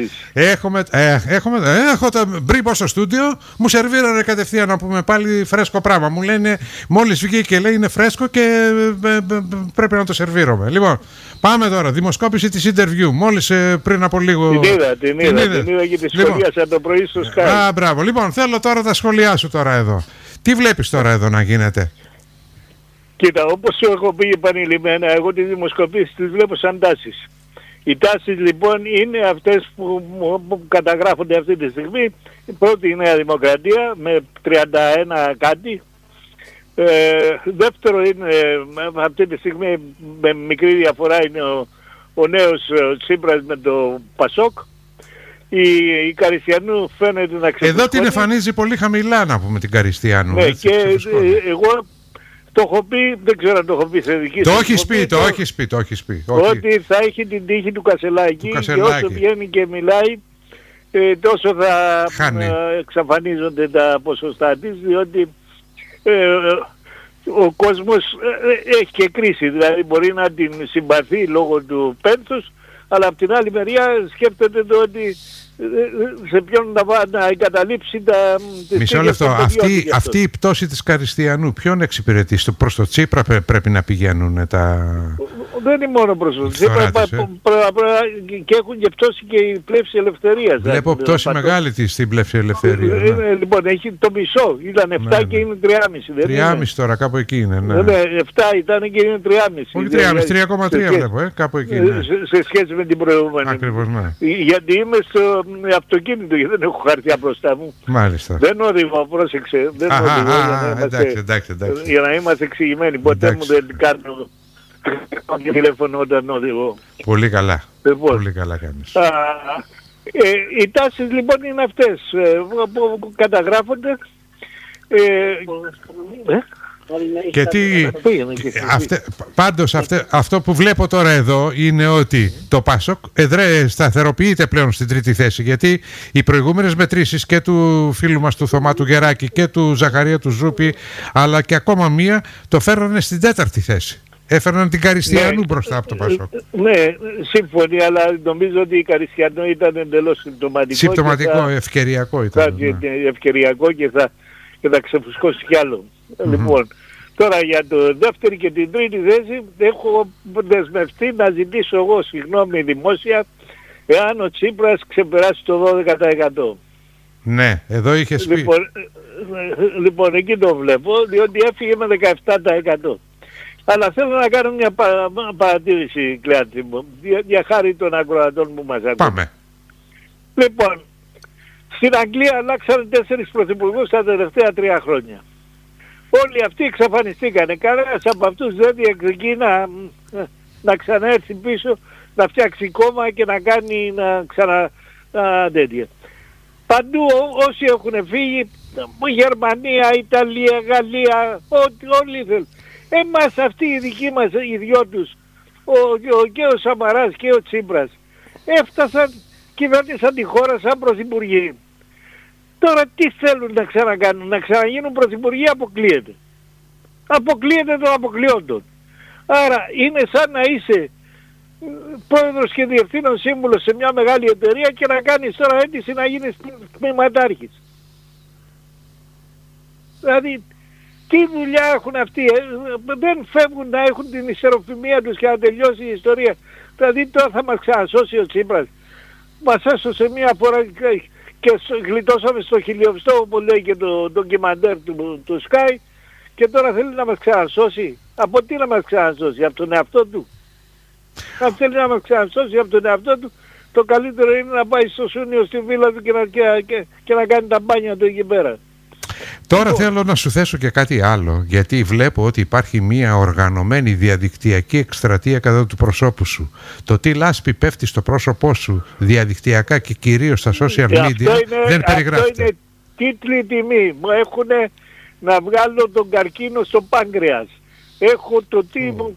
Έχω πριν πω στο στούντιο, μου σερβίρανε κατευθείαν να πούμε πάλι φρέσκο πράγμα. Μου λένε, μόλις βγήκε λέει είναι φρέσκο και πρέπει να το σερβίρομαι. Λοιπόν, πάμε τώρα. Δημοσκόπηση της interview. Μόλις πριν από λίγο. Την είδα και τη σχολίασα το πρωί στο Sky. Α, μπράβο. Λοιπόν, θέλω τώρα τα σχόλιά σου τώρα εδώ. Τι βλέπεις τώρα εδώ να γίνεται? Κοίτα, όπως σου έχω πει επανειλημμένα, εγώ τις δημοσκοπήσεις τις βλέπω σαν τάσεις. Οι τάσεις λοιπόν είναι αυτές που καταγράφονται αυτή τη στιγμή. Η πρώτη είναι η Νέα Δημοκρατία με 31 κάτι. Δεύτερο είναι αυτή τη στιγμή με μικρή διαφορά είναι ο νέος Τσίπρας με το Πασόκ. Η Καριστιανού φαίνεται να ξεφύγει. Εδώ την εμφανίζει πολύ χαμηλά να πούμε την Καριστιανού. Ναι, και εγώ το έχω πει, δεν ξέρω αν το έχω πει σε δική σας. Το έχεις πει. Ότι θα έχει την τύχη του Κασελάκη και όσο βγαίνει και μιλάει τόσο θα εξαφανίζονται τα ποσοστά της, διότι ο κόσμος έχει και κρίση, δηλαδή μπορεί να την συμπαθεί λόγω του πένθους, αλλά από την άλλη μεριά σκέφτεται το ότι σε ποιον να εγκαταλείψει τις Μισό λεπτό. Αυτή η πτώση της Καριστιανού ποιον εξυπηρετεί? Προς το Τσίπρα πρέπει να πηγαίνουν τα... Δεν είναι μόνο προς το Τσίπρα, και έχουν και πτώση και η πλεύση ελευθερίας. Βλέπω πτώση μεγάλη στην πλεύση ελευθερίας. Λοιπόν, έχει το μισό, ήταν 7 και είναι 3,5. 3,5 τώρα, κάπου εκεί είναι. 7 ήταν και είναι 3,5. Όχι 3,5, 3,3 βλέπω, κάπου εκεί. Σε σχέση με την προηγούμενη. Ακριβώς, ναι. Γιατί είμαι στο αυτοκίνητο, γιατί δεν έχω χαρτιά μπροστά μου. Μάλιστα. Δεν οδηγώ, πρόσεξε. Δεν οδηγώ, εντάξει. Για να είμαστε εξηγημένοι. Ποτέ μου δεν κάνω τηλέφωνο όταν οδηγώ. Πολύ καλά. Πολύ καλά κάνεις. Οι τάσεις λοιπόν είναι αυτές που καταγράφονται. Και πάντως αυτό που βλέπω τώρα εδώ είναι ότι το ΠΑΣΟΚ σταθεροποιείται πλέον στην τρίτη θέση, γιατί οι προηγούμενες μετρήσεις και του φίλου μας του Θωμά του Γεράκη και του Ζαχαρία του Ζούπη, αλλά και ακόμα μία, το φέρνανε στην τέταρτη θέση. Έφερναν την Καριστιανού μπροστά από το Πασόκ. Ναι, σύμφωνοι, αλλά νομίζω ότι η Καριστιανού ήταν εντελώς συμπτωματικό. Συμπτωματικό, ευκαιριακό ήταν. Ευκαιριακό και θα ξεφουσκώσει κι άλλο. Λοιπόν, τώρα για το δεύτερη και την τρίτη θέση έχω δεσμευτεί να ζητήσω εγώ συγγνώμη δημόσια εάν ο Τσίπρας ξεπεράσει το 12%. Ναι, εδώ είχες πει. Λοιπόν, εκεί το βλέπω, διότι έφυγε με 17%. Αλλά θέλω να κάνω μια παρατήρηση, Κλεάντη μου, για χάρη των ακροατών που μας ακούνε. Πάμε. Λοιπόν, στην Αγγλία αλλάξανε 4 πρωθυπουργούς τα τελευταία 3 χρόνια. Όλοι αυτοί εξαφανιστήκανε. Κανένας από αυτούς δεν διεκδικεί να ξαναέρθει πίσω, να φτιάξει κόμμα και να κάνει τέτοια. Παντού όσοι έχουν φύγει, Γερμανία, Ιταλία, Γαλλία, όλοι θέλουν. Εμάς αυτοί οι δικοί μας οι δυο τους, και ο Σαμαράς και ο Τσίπρας, έφτασαν, κυβέρνησαν τη χώρα σαν πρωθυπουργοί. Τώρα τι θέλουν να ξανακάνουν, να ξαναγίνουν πρωθυπουργοί? Αποκλείεται. Αποκλείεται τον αποκλειόντων. Άρα είναι σαν να είσαι πρόεδρος και διευθύνων σύμβουλος σε μια μεγάλη εταιρεία και να κάνεις τώρα αίτηση να γίνεις τμήματάρχης. Δηλαδή τι δουλειά έχουν αυτοί, δεν φεύγουν να έχουν την ιστεροφημία τους και να τελειώσει η ιστορία. Δηλαδή τώρα θα μας ξανασώσει ο Τσίπρας. Μας έσωσε μία φορά και γλιτώσαμε στο χιλιοστό που λέει και το ντοκιμαντέρ του Sky και τώρα θέλει να μας ξανασώσει. Από τι να μας ξανασώσει? Από τον εαυτό του? Αν θέλει να μας ξανασώσει από τον εαυτό του, το καλύτερο είναι να πάει στο Σούνιο στη βίλα του και να κάνει τα μπάνια του εκεί πέρα. Τώρα θέλω να σου θέσω και κάτι άλλο, γιατί βλέπω ότι υπάρχει μια οργανωμένη διαδικτυακή εκστρατεία κατά του προσώπου σου. Το τι λάσπη πέφτει στο πρόσωπό σου διαδικτυακά και κυρίως στα social media δεν περιγράφεται. Αυτό είναι τίτλη τιμή. Μου έχουν να βγάλω τον καρκίνο στο πάγκρεας. Έχω το τι μου...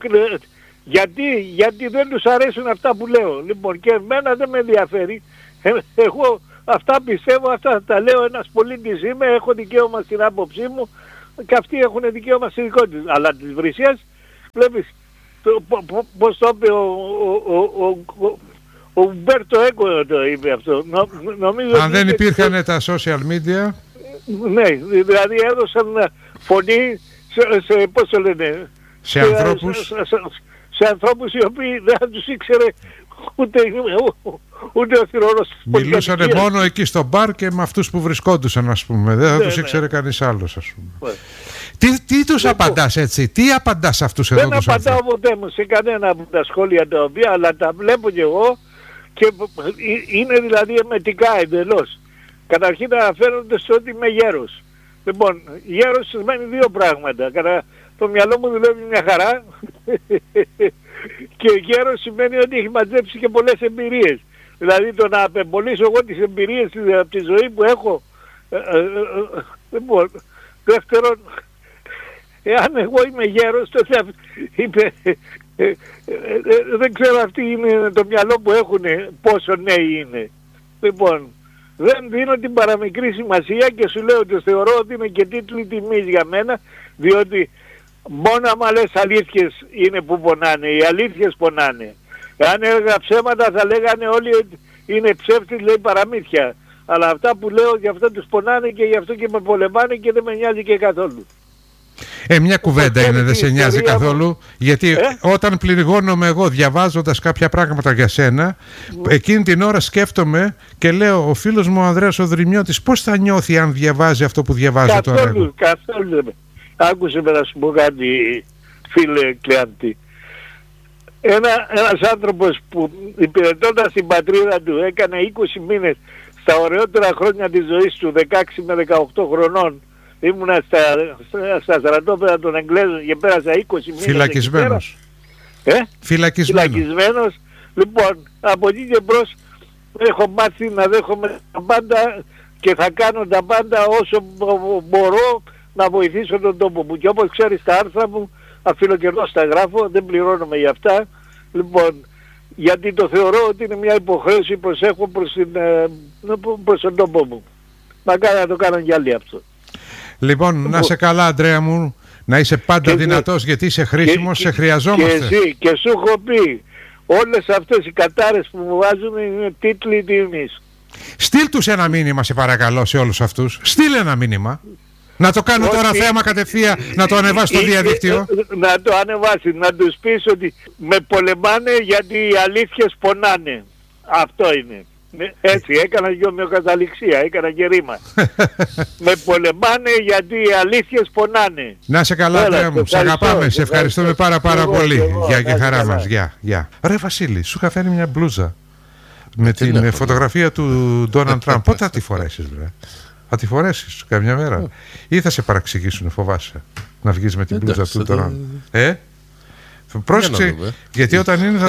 Γιατί δεν τους αρέσουν αυτά που λέω. Λοιπόν, και εμένα δεν με ενδιαφέρει. Εγώ αυτά πιστεύω, αυτά τα λέω, ένας πολίτης είμαι, έχω δικαίωμα στην άποψή μου και αυτοί έχουν δικαίωμα στη δικό τους. Αλλά της Βρυσίας βλέπεις, πώς το είπε ο Ουμπέρτο Έκο το είπε αυτό. Αν δεν υπήρχαν τα social media. Ναι, δηλαδή έδωσαν φωνή πώς το λένε, σε ανθρώπους. Σε ανθρώπους οι οποίοι δεν τους ήξερε ούτε ο θυρωρός. Μιλούσανε μόνο εκεί στο μπαρ και με αυτούς που βρισκόντουσαν, ας πούμε. Δεν θα τους ήξερε κανείς άλλος, ας πούμε. Τι τους απαντάς έτσι, τι απαντάς σε αυτούς εδώ τους ανθρώπους? Δεν απαντάω ποτέ μου σε κανένα από τα σχόλια τα οποία, αλλά τα βλέπω και εγώ και είναι δηλαδή εμετικά εντελώς. Καταρχήν αναφέρονται στο ότι είμαι γέρος. Λοιπόν, γέρος σημαίνει δύο πράγματα. Κατά το μυαλό μου δουλεύει μια χαρά και γέρος σημαίνει ότι έχει μαζέψει και πολλές εμπειρίες. Δηλαδή το να απεμπολίσω εγώ τις εμπειρίες από τη ζωή που έχω. Λοιπόν, δεύτερον, εάν εγώ είμαι γέρος, τότε δεν ξέρω αυτοί είναι το μυαλό που έχουν, πόσο νέοι είναι. Λοιπόν, δεν δίνω την παραμικρή σημασία και σου λέω ότι θεωρώ ότι είναι και τίτλοι τιμής για μένα, διότι μόνο άμα λες αλήθειες είναι που πονάνε, οι αλήθειες πονάνε. Αν έλεγα ψέματα θα λέγανε όλοι ότι είναι ψεύτης, λέει παραμύθια. Αλλά αυτά που λέω γι' αυτό τους πονάνε και γι' αυτό και με πολεμάνε και δεν με νοιάζει και καθόλου. Μια κουβέντα είναι, δεν σε νοιάζει καθόλου, γιατί όταν πληγώνομαι εγώ διαβάζοντας κάποια πράγματα για σένα, εκείνη την ώρα σκέφτομαι και λέω, ο φίλος μου ο Ανδρέας ο Δρυμιώτης πώς θα νιώθει αν διαβάζει αυτό που διαβάζω τώρα? Καθόλου. Άκουσε με να σου πω κάτι, φίλε Κλεάντη. Ένας άνθρωπος που υπηρετώντας την πατρίδα του έκανε 20 μήνες στα ωραιότερα χρόνια της ζωής του, 16 με 18 χρονών, ήμουνα στα στρατόπεδα των Εγγλέζων και πέρασα 20 μήνες. Φυλακισμένος. Φυλακισμένος. Λοιπόν, από εκεί και μπρος έχω μάθει να δέχομαι τα πάντα και θα κάνω τα πάντα όσο μπορώ να βοηθήσω τον τόπο μου. Και όπως ξέρεις τα άρθρα μου, αφιλοκερδώς τα γράφω, δεν πληρώνομαι για αυτά. Λοιπόν, γιατί το θεωρώ ότι είναι μια υποχρέωση που προσέχω προς τον τόπο μου. Μακάρι να το κάνουν κι άλλοι αυτό. Λοιπόν, να είσαι καλά, Ανδρέα μου, να είσαι πάντα δυνατός, γιατί είσαι χρήσιμος, σε χρειαζόμαστε. Και εσύ, και σου έχω πει, όλες αυτές οι κατάρες που μου βάζουν είναι τίτλοι τιμής. Στείλ τους ένα μήνυμα, σε παρακαλώ, σε όλους αυτούς. Στείλ ένα μήνυμα. Να το κάνω τώρα θέμα κατευθείαν, να το ανεβάσει στο διαδίκτυο. Να το ανεβάσει, να τους πεις ότι με πολεμάνε γιατί οι αλήθειες πονάνε. Αυτό είναι. Έτσι, έκανα και ομοιοκαταληξία, έκανα και ρήμα. Με πολεμάνε γιατί οι αλήθειες πονάνε. Να σε καλά, Ανδρέα μου, σε αγαπάμε, σε ευχαριστούμε πάρα πολύ. Γεια και χαρά μας, γεια. Ρε Βασίλη, σου είχα φέρει μια μπλούζα με την φωτογραφία του Ντόναλντ Τραμπ. Πότε θα τη φορέσεις, βρε? Θα τη φορέσεις καμιά μέρα ή θα σε παραξηγήσουν, φοβάσαι να βγεις με την μπλούζα του τώρα? Πρόσεξε, γιατί όταν είναι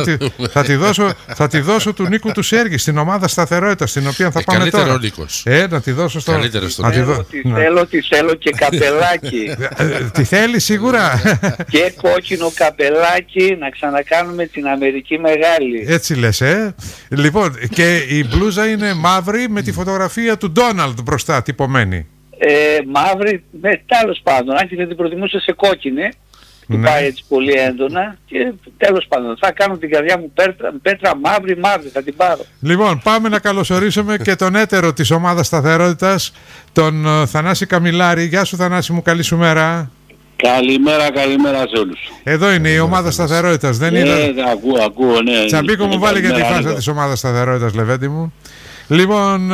θα τη δώσω του Νίκου του Σέργη στην ομάδα σταθερότητα, στην οποία θα πάμε τώρα. Να τη δώσω στο... Θέλω και καπελάκι. Τι θέλει σίγουρα? Και κόκκινο καπελάκι, να ξανακάνουμε την Αμερική μεγάλη. Έτσι λες, Λοιπόν, και η μπλούζα είναι μαύρη με τη φωτογραφία του Ντόναλντ μπροστά τυπωμένη. Μαύρη, τέλος πάντων, αν και δεν την προτιμούσα σε κόκκινη. Του πάει έτσι πολύ έντονα και τέλος πάντων θα κάνω την καρδιά μου πέτρα μαύρη, θα την πάρω. Λοιπόν, πάμε να καλωσορίσουμε και τον έτερο της ομάδας σταθερότητας, τον Θανάση Καμιλάρη. Γεια σου Θανάση μου, καλή σου μέρα. Καλημέρα σε όλους. Εδώ είναι η ομάδα σταθερότητας, δεν είναι? Ακούω, ναι. Τσαμπίκο μου βάλε για τη φάση της ομάδας σταθερότητας, Λεβέντη μου. Λοιπόν,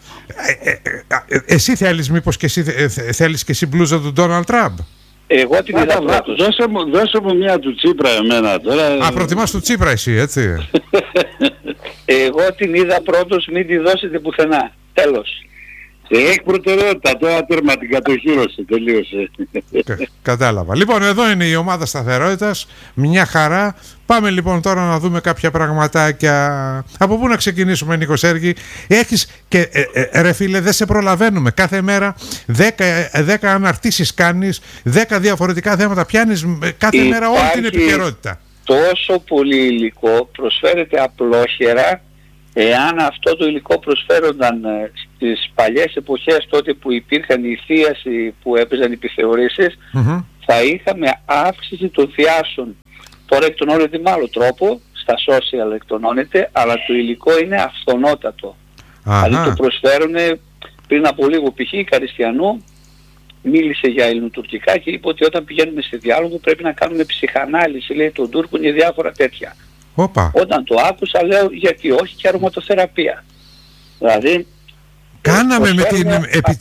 εσύ θέλεις μήπως και εσύ θέλεις και εσύ μπλούζα του Ντόναλντ Τραμπ? Εγώ την είδα πρώτος. Δώσε μου μια του Τσίπρα εμένα τώρα. Προτιμάς του Τσίπρα εσύ, έτσι? Εγώ την είδα πρώτος, μην τη δώσετε πουθενά. Τέλος. Έχει προτεραιότητα, τώρα τέρμα την κατοχύρωσε, τελείωσε. Κατάλαβα. Λοιπόν, εδώ είναι η ομάδα σταθερότητας, μια χαρά. Πάμε λοιπόν τώρα να δούμε κάποια πραγματάκια. Από πού να ξεκινήσουμε, Νίκο Σέργη? Έχεις και ρε φίλε, δεν σε προλαβαίνουμε. Κάθε μέρα 10 αναρτήσεις κάνεις, 10 διαφορετικά θέματα πιάνεις, κάθε μέρα όλη την επικαιρότητα. Τόσο πολύ υλικό, προσφέρεται απλόχερα εάν αυτό το υλικό προσφέρονταν στις παλιές εποχές, τότε που υπήρχαν οι θίασοι που έπαιζαν οι επιθεωρήσεις, θα είχαμε αύξηση των θειάσεων. Τώρα εκτονώνεται με άλλο τρόπο, στα social εκτονώνεται, αλλά το υλικό είναι αυθονότατο. Δηλαδή το προσφέρουν. Πριν από λίγο π.χ. η Καριστιανού μίλησε για ελληνοτουρκικά και είπε ότι όταν πηγαίνουμε σε διάλογο πρέπει να κάνουμε ψυχανάλυση, λέει, των Τούρκων και διάφορα τέτοια. Όταν το άκουσα λέω γιατί όχι, και αρωματοθεραπεία. Δηλαδή κάναμε με την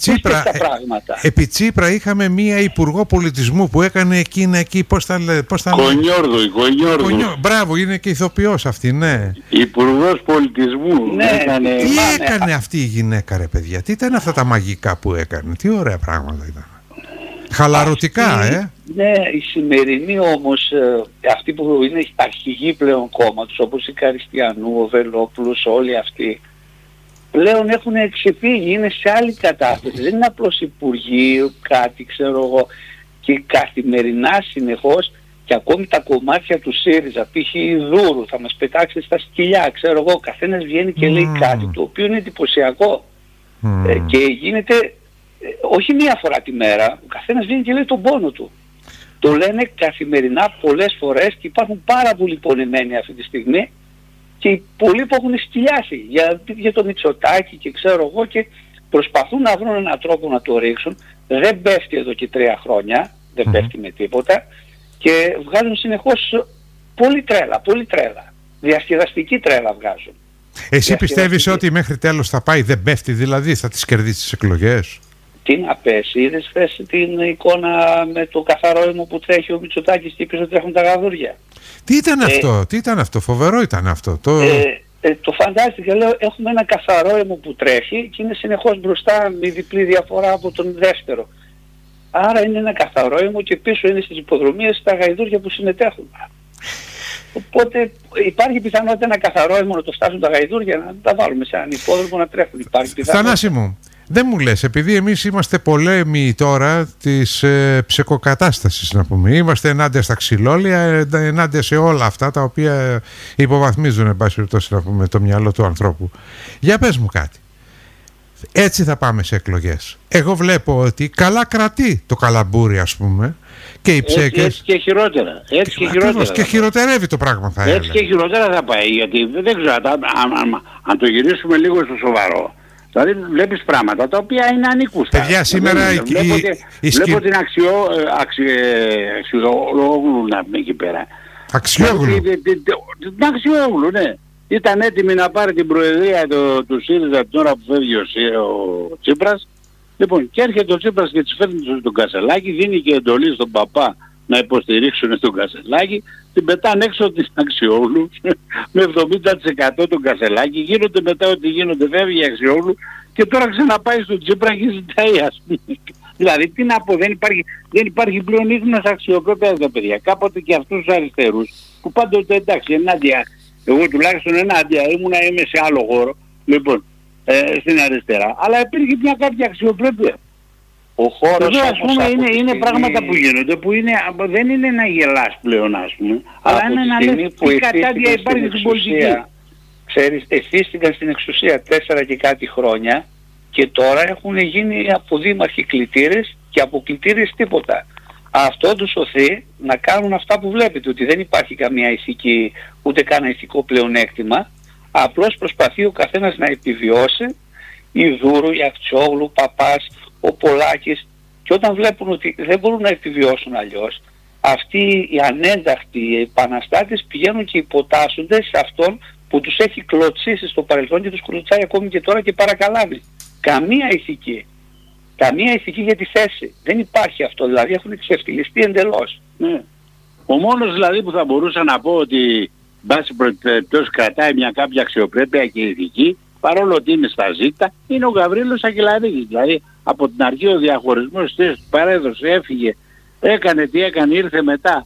επί Τσίπρα είχαμε μία υπουργό πολιτισμού που έκανε εκείνα εκεί, πώς τα λέει, Κονιόρδου. Μπράβο, είναι και ηθοποιός αυτή, ναι. Υπουργός πολιτισμού. Ναι. Τι έκανε αυτή η γυναίκα, ρε παιδιά, τι ήταν αυτά τα μαγικά που έκανε, τι ωραία πράγματα ήταν. Χαλαρωτικά, Ναι, η σημερινή όμως, αυτοί που είναι αρχηγοί πλέον κόμματος, όπως η Καριστιανού, ο Βελόπουλος, όλοι αυτοί, πλέον έχουν ξεφύγει, είναι σε άλλη κατάσταση. Δεν είναι απλώς υπουργείο, κάτι ξέρω εγώ, και καθημερινά συνεχώς, και ακόμη τα κομμάτια του ΣΥΡΙΖΑ, π.χ. η Δούρου, θα μας πετάξει στα σκυλιά, ξέρω εγώ, ο καθένας βγαίνει και λέει κάτι, το οποίο είναι εντυπωσιακό. Και γίνεται, όχι μία φορά τη μέρα, ο καθένας βγαίνει και λέει τον πόνο του. Το λένε καθημερινά πολλές φορές και υπάρχουν πάρα πολλοί πονεμένοι αυτή τη στιγμή. Και πολλοί που έχουν σκυλιάσει για το Μητσοτάκη και ξέρω εγώ, και προσπαθούν να βρουν έναν τρόπο να το ρίξουν. Δεν πέφτει εδώ και 3 χρόνια, δεν πέφτει με τίποτα, και βγάζουν συνεχώς πολύ τρέλα. Διασκεδαστική τρέλα βγάζουν. Εσύ πιστεύεις ότι μέχρι τέλος θα πάει, δεν πέφτει δηλαδή, θα τις κερδίσει τις εκλογές? Τι να πέσει, είδες χθες την εικόνα με το καθαρό αίμο που τρέχει ο Μητσοτάκης και πίσω τρέχουν τα γαδούρια? Τι ήταν αυτό, φοβερό ήταν αυτό. Το φαντάστηκα, λέω, έχουμε ένα καθαρό αίμο που τρέχει και είναι συνεχώς μπροστά με διπλή διαφορά από τον δεύτερο. Άρα είναι ένα καθαρό αίμο και πίσω είναι στις υποδρομίες τα γαϊδούρια που συμμετέχουν. Οπότε υπάρχει πιθανότητα ένα καθαρό αίμο να το φτάσουν τα γαϊδούρια, να τα βάλουμε σε έναν υπόδρομο να τρέχουν. Υπάρχει πιθανότητα. Θανάση μου, δεν μου λες, επειδή εμείς είμαστε πολέμοι τώρα της ψεκοκατάστασης, να πούμε, είμαστε ενάντια στα ξυλόλια, ενάντια σε όλα αυτά τα οποία υποβαθμίζουν, εν πάση περιπτώσει, να πούμε, το μυαλό του ανθρώπου. Για πες μου κάτι. Έτσι θα πάμε σε εκλογές. Εγώ βλέπω ότι καλά κρατεί το καλαμπούρι, ας πούμε, και οι ψέκες. Έτσι και χειρότερα. Και χειροτερεύει το πράγμα, θα έλεγα. Έτσι και χειρότερα θα πάει, γιατί δεν ξέρω, αν το γυρίσουμε λίγο στο σοβαρό. Δηλαδή βλέπεις πράγματα τα οποία είναι ανήκουστα. Παιδιά, σήμερα βλέπω την Αξιόγλου να πούμε εκεί πέρα. Αξιόγλου. Την Αξιόγλου, ναι. Ήταν έτοιμη να πάρει την προεδρία του ΣΥΡΙΖΑ την ώρα που φεύγει ο Τσίπρας. Λοιπόν, και έρχεται ο Τσίπρας και της φέρνει τον Κασελάκη, δίνει και εντολή στον παπά να υποστηρίξουν τον Κασελάκη, την πετάνε έξω την Αξιόγλου με 70% τον Κασελάκη, γίνονται μετά ό,τι γίνονται, φεύγει η Αξιόγλου και τώρα ξαναπάει στον Τσίπρα και ζητάει, ας πούμε. Δηλαδή τι να πω, δεν υπάρχει πλέον ίχνος αξιοπρέπειας, τα παιδιά. Κάποτε και αυτούς τους αριστερούς που πάντοτε, εντάξει, ενάντια, εγώ τουλάχιστον ενάντια είμαι σε άλλο χώρο, λοιπόν, στην αριστερά, αλλά υπήρχε μια κάποια αξιοπρέπεια. Ο χώρος, εδώ, ας πούμε, είναι πράγματα που γίνονται που δεν είναι να γελάς πλέον, ας πούμε, αλλά είναι να λες τι κατάδια υπάρχει στην πολιτική. Ξέρεις, εθίστηκαν στην εξουσία 4 και κάτι χρόνια και τώρα έχουν γίνει από δήμαρχοι κλητήρες και από κλητήρες τίποτα. Αυτό τους σωθεί να κάνουν αυτά που βλέπετε, ότι δεν υπάρχει καμία ηθική, ούτε καν ηθικό πλεονέκτημα, απλώς προσπαθεί ο καθένας να επιβιώσει, η Δούρου, η Αξιόγλου, ο Παπάς, ο Πολάκης, και όταν βλέπουν ότι δεν μπορούν να επιβιώσουν αλλιώς, αυτοί οι ανένταχτοι, οι επαναστάτες πηγαίνουν και υποτάσσονται σε αυτόν που τους έχει κλωτσίσει στο παρελθόν και τους κλωτσάει ακόμη και τώρα και παρακαλάβει. Καμία ηθική. Καμία ηθική για τη θέση. Δεν υπάρχει αυτό, δηλαδή έχουν ξεφτυλιστεί εντελώς. Ναι. Ο μόνος δηλαδή που θα μπορούσα να πω ότι μπάση περιπτώσει κρατάει μια κάποια αξιοπρέπεια και ηθική, παρόλο ότι είναι στα ζήτα, είναι ο Γαβρίλος Αγγελαρίδης. Δηλαδή από την αρχή ο διαχωρισμός της παρέδωσε, έφυγε, έκανε τι έκανε, ήρθε μετά,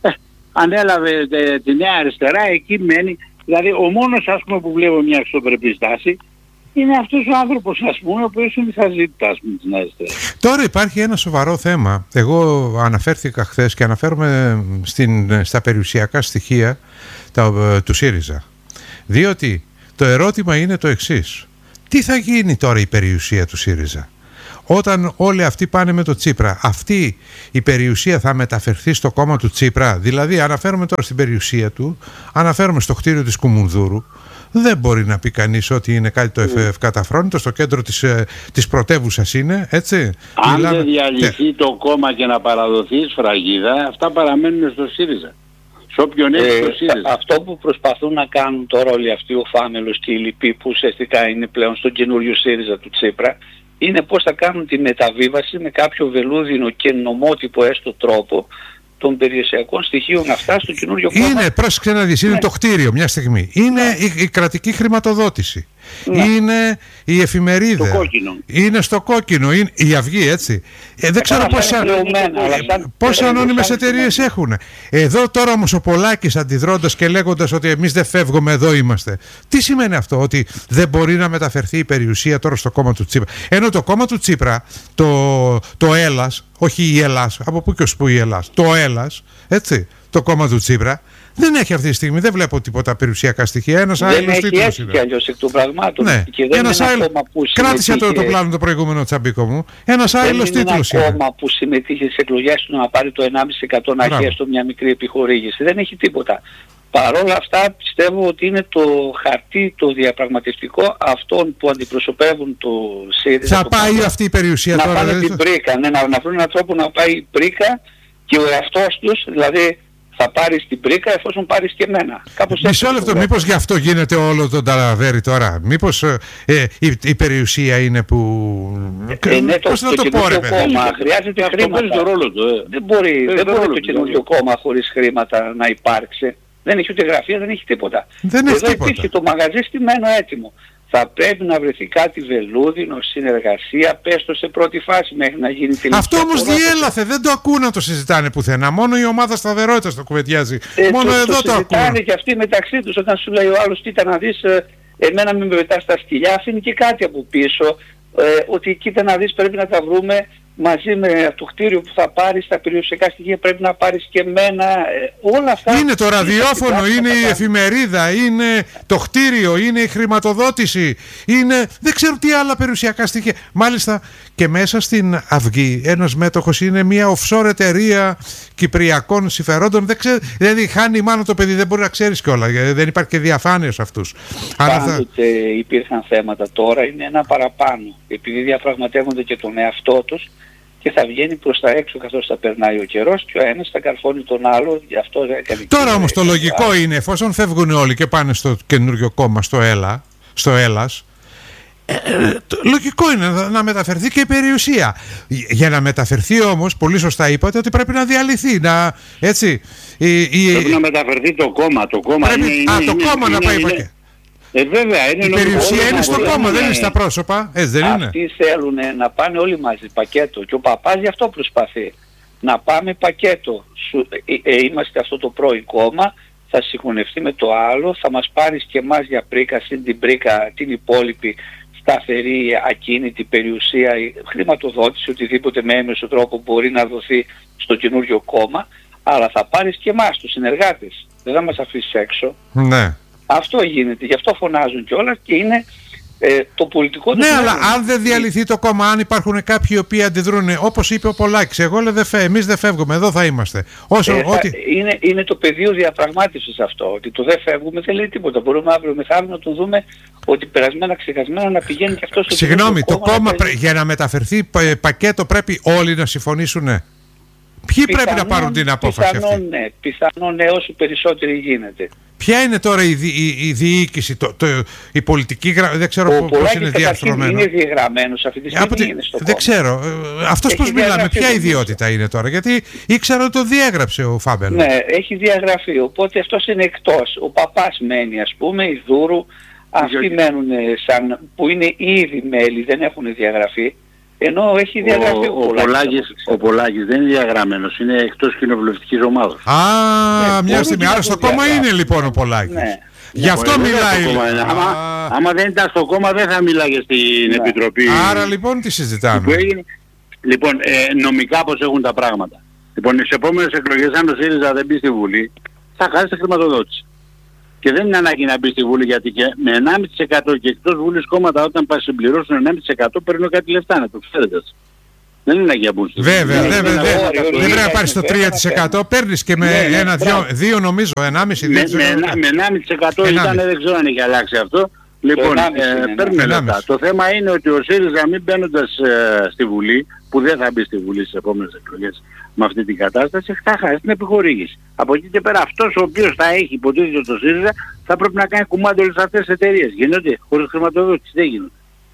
ανέλαβε τη Νέα Αριστερά, εκεί μένει. Δηλαδή ο μόνος, ας πούμε, που βλέπω μια αξιοπρεπή στάση είναι αυτός ο άνθρωπος, ας πούμε, ο οποίος είναι στα ζήτα, ας πούμε, της Νέας Αριστεράς. Τώρα υπάρχει ένα σοβαρό θέμα. Εγώ αναφέρθηκα χθες και αναφέρομαι στα περιουσιακά στοιχεία του ΣΥΡΙΖΑ. Διότι Το ερώτημα είναι το εξής. Τι θα γίνει τώρα η περιουσία του ΣΥΡΙΖΑ? Όταν όλοι αυτοί πάνε με το Τσίπρα, αυτή η περιουσία θα μεταφερθεί στο κόμμα του Τσίπρα? Δηλαδή, αναφέρομαι τώρα στην περιουσία του, αναφέρομαι στο κτίριο της Κουμουνδούρου. Δεν μπορεί να πει κανείς ότι είναι κάτι το ευκαταφρόνητο, στο κέντρο της πρωτεύουσας είναι, έτσι. Αν δεν διαλυθεί το κόμμα και να παραδοθεί σφραγίδα, αυτά παραμένουν στο ΣΥΡΙΖΑ. Σε όποιον έχει το ΣΥΡΙΖΑ. Αυτό που προσπαθούν να κάνουν τώρα όλοι αυτοί, ο Φάμελος και οι λοιποί, που ουσιαστικά είναι πλέον στον καινούριο ΣΥΡΙΖΑ του Τσίπρα, είναι πώς θα κάνουν τη μεταβίβαση με κάποιο βελούδινο και νομότυπο έστω τρόπο των περιουσιακών στοιχείων αυτά στο καινούριο κόμμα. Είναι, πρόσεξε να δεις, είναι το κτίριο μια στιγμή. Είναι η κρατική χρηματοδότηση. Είναι η εφημερίδα. Είναι στο κόκκινο. Είναι η Αυγή, έτσι. Δεν ξέρω πόσα ανώνυμες εταιρείες έχουν. Εδώ τώρα όμως ο Πολάκης αντιδρώντας και λέγοντας ότι εμείς δεν φεύγουμε, εδώ είμαστε. Τι σημαίνει αυτό? Ότι δεν μπορεί να μεταφερθεί η περιουσία τώρα στο κόμμα του Τσίπρα? Ενώ το κόμμα του Τσίπρα, το Έλλας, όχι η Ελλάς, από πού και ως πού η Ελλάς, το Έλλας, έτσι, το κόμμα του Τσίπρα, δεν έχει αυτή τη στιγμή, δεν βλέπω τίποτα περιουσιακά στοιχεία. Ένας άλλος τίτλος είναι. Δεν έχει αλλιώς εκ των πραγμάτων. Ναι. Και δεν ένας είναι ένα που κράτησε το πλάνο το προηγούμενο, Τσαμπίκο μου. Ένας άλλος τίτλος είναι. Είναι ένα κόμμα που συμμετείχε στις εκλογές του να πάρει το 1,5% να έχει έστω μια μικρή επιχορήγηση. Δεν έχει τίποτα. Παρ' όλα αυτά πιστεύω ότι είναι το χαρτί το διαπραγματευτικό αυτών που αντιπροσωπεύουν το ΣΥΡΙΖΑ. Θα πάει αυτή η περιουσία τώρα? Να πάνε την πρίκα, να βρουν έναν τρόπο να πάει η πρίκα και ο εαυτός τους, δηλαδή θα πάρεις την πρίκα εφόσον πάρεις και εμένα. Μισό λεπτό, μήπως γι' αυτό γίνεται όλο το ταλαβέρι τώρα? Μήπως η περιουσία είναι που... Πώς να το πω, ρε παιδί? Χρειάζεται χρήματα. Δεν μπορεί το καινούριο κόμμα χωρίς χρήματα να υπάρξει. Δεν έχει ούτε γραφεία, δεν έχει τίποτα. Εδώ υπήρχε το μαγαζί στημένο έτοιμο. Θα πρέπει να βρεθεί κάτι βελούδινο, συνεργασία, πες το σε πρώτη φάση μέχρι να γίνει τελική. Αυτό όμως διέλαθε, δεν το ακούνε να το συζητάνε πουθενά. Μόνο η ομάδα σταθερότητας το κουβεντιάζει. Μόνο εδώ το ακούνε. Συζητάνε και αυτοί μεταξύ τους. Όταν σου λέει ο άλλος, κοίτα να δεις, εμένα μην με πετάς στα σκυλιά, αφήνει και κάτι από πίσω. Ότι κοίτα να δεις, πρέπει να τα βρούμε μαζί με το κτίριο που θα πάρεις, τα περιουσιακά στοιχεία πρέπει να πάρεις και εμένα, όλα αυτά. Είναι το ραδιόφωνο, είναι η εφημερίδα, είναι το κτίριο, είναι η χρηματοδότηση, είναι δεν ξέρω τι άλλα περιουσιακά στοιχεία. Μάλιστα και μέσα στην Αυγή ένας μέτοχος είναι μια offshore εταιρεία κυπριακών συμφερόντων, δεν ξέρω, δηλαδή χάνει μάλλον το παιδί, δεν μπορεί να ξέρεις κιόλα, δεν υπάρχει και διαφάνεια σε αυτούς. Πάντοτε υπήρχαν θέματα, τώρα είναι ένα παραπάνω, επειδή διαπραγματεύονται και τον εαυτό τους και θα βγαίνει προς τα έξω καθώς θα περνάει ο καιρός και ο ένας θα καρφώνει τον άλλο. Γι' αυτό τώρα όμως το λογικό είναι, εφόσον φεύγουν όλοι και πάνε στο καινούριο κόμμα, στο Έλλας, λογικό είναι να μεταφερθεί και η περιουσία. Για να μεταφερθεί όμως, πολύ σωστά είπατε ότι πρέπει να διαλυθεί. Έτσι, πρέπει να μεταφερθεί το κόμμα. Το κόμμα να πάει πακέτο. Βέβαια, η περιουσία είναι στο κόμμα, δεν είναι στα πρόσωπα. Έτσι δεν είναι? Αυτοί θέλουν να πάνε όλοι μαζί πακέτο και ο παπάς γι' αυτό προσπαθεί. Να πάμε πακέτο. Είμαστε αυτό το πρώην κόμμα, θα συγχωνευτεί με το άλλο, θα μας πάρεις και εμάς για πρίκα, συν την πρίκα, την υπόλοιπη σταθερή, ακίνητη περιουσία, χρηματοδότηση, οτιδήποτε με έμεσο τρόπο μπορεί να δοθεί στο καινούριο κόμμα, αλλά θα πάρεις και εμάς τους συνεργάτες. Δεν θα μας αφήσεις έξω. Ναι. Αυτό γίνεται, γι' αυτό φωνάζουν κιόλας και είναι το πολιτικό του. Ναι, αλλά αν δεν διαλυθεί το κόμμα, αν υπάρχουν κάποιοι οι οποίοι αντιδρούν, όπως είπε ο Πολάκης, εμείς δεν φεύγουμε, εδώ θα είμαστε. Είναι το πεδίο διαπραγμάτευσης αυτό, ότι το δεν φεύγουμε δεν λέει τίποτα. Μπορούμε αύριο μεθαύριο να τον δούμε ότι περασμένα ξεχασμένα να πηγαίνει και αυτό στο Συγγνώμη, το κόμμα για να μεταφερθεί πακέτο πρέπει όλοι να συμφωνήσουν. Ποιοι πρέπει να πάρουν την απόφαση αυτή? Πιθανόν ναι, όσο περισσότεροι γίνεται. Ποια είναι τώρα η διοίκηση, η πολιτική, δεν ξέρω πώς είναι διαρθρωμένο. Είναι διαγραμμένος αυτή τη στιγμή. Δεν ξέρω. Αυτός πώς μιλάμε, ποια ιδιότητα είναι τώρα? Γιατί ήξερα ότι το διέγραψε ο Φάμπελος. Ναι, έχει διαγραφεί, οπότε αυτός είναι εκτός. Ο παπάς μένει, ας πούμε, η Δούρου, αυτοί μένουν που είναι ήδη μέλη, δεν έχουν διαγραφεί. Ενώ έχει διαγραφεί ο Πολάκης δεν είναι διαγραμμένος, είναι εκτός κοινοβουλευτικής ομάδας. Μια στιγμή, άρα στο κόμμα είναι λοιπόν ο Πολάκης. Ναι. Γι' αυτό μιλάει. Άμα δεν ήταν στο κόμμα δεν θα μιλάγε στην Επιτροπή. Άρα λοιπόν τι συζητάμε? Λοιπόν, νομικά πώς έχουν τα πράγματα. Λοιπόν, στις επόμενες εκλογές αν ο ΣΥΡΙΖΑ δεν μπει στη Βουλή, θα χάσει τη χρηματοδότηση. Και δεν είναι ανάγκη να μπει στη Βουλή, γιατί και με 1,5% και εκτός Βουλής κόμματα όταν πας συμπληρώσουν 1,5% παίρνουν κάτι λεφτά, να το ξέρετε. Δεν είναι ανάγκη να μπουν στη Βουλή. Βέβαια, δεν πρέπει να πάρεις το 3%, παίρνεις και με 1-2 νομίζω, 1,5%. Με 1,5% ήταν, δεν ξέρω αν έχει αλλάξει αυτό. Λοιπόν, παίρνουν λεφτά. Το θέμα είναι ότι ο ΣΥΡΙΖΑ μην μπαίνοντας στη Βουλή, που δεν θα μπει στη Βουλή στις επόμενες εκλογές με αυτή την κατάσταση, θα χάσει την επιχορήγηση. Από εκεί και πέρα αυτός ο οποίος θα έχει υποτίθεται το ΣΥΡΙΖΑ θα πρέπει να κάνει κουμάντο όλες αυτές τις εταιρείες. Γίνονται χωρίς χρηματοδότηση, δεν γίνονται.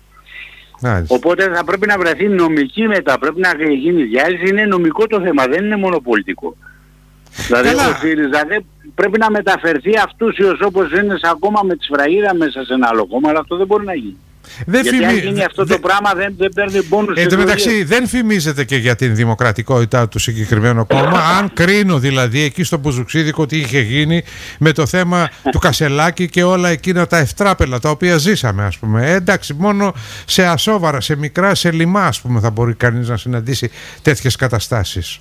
Οπότε θα πρέπει να βρεθεί νομική μετά, πρέπει να γίνει διάλυση, είναι νομικό το θέμα, δεν είναι μόνο πολιτικό. Δηλαδή ο ΣΥΡΙΖΑ δεν πρέπει να μεταφερθεί αυτούσιος όπως είναι ακόμα με τη σφραγίδα μέσα σε ένα άλλο κόμμα, αλλά αυτό δεν μπορεί να γίνει. Γιατί αν γίνει αυτό το πράγμα δεν παίρνει πόνους. Εν τω μεταξύ δεν φημίζεται και για την δημοκρατικότητα του συγκεκριμένου κόμμα. Αν κρίνω δηλαδή εκεί στο Μπουζουξίδικο τι είχε γίνει με το θέμα του Κασελάκη και όλα εκείνα τα ευτράπελα τα οποία ζήσαμε, ας πούμε. Εντάξει, μόνο σε ασόβαρα, σε μικρά, σε λιμά, ας πούμε, θα μπορεί κανείς να συναντήσει τέτοιες καταστάσεις.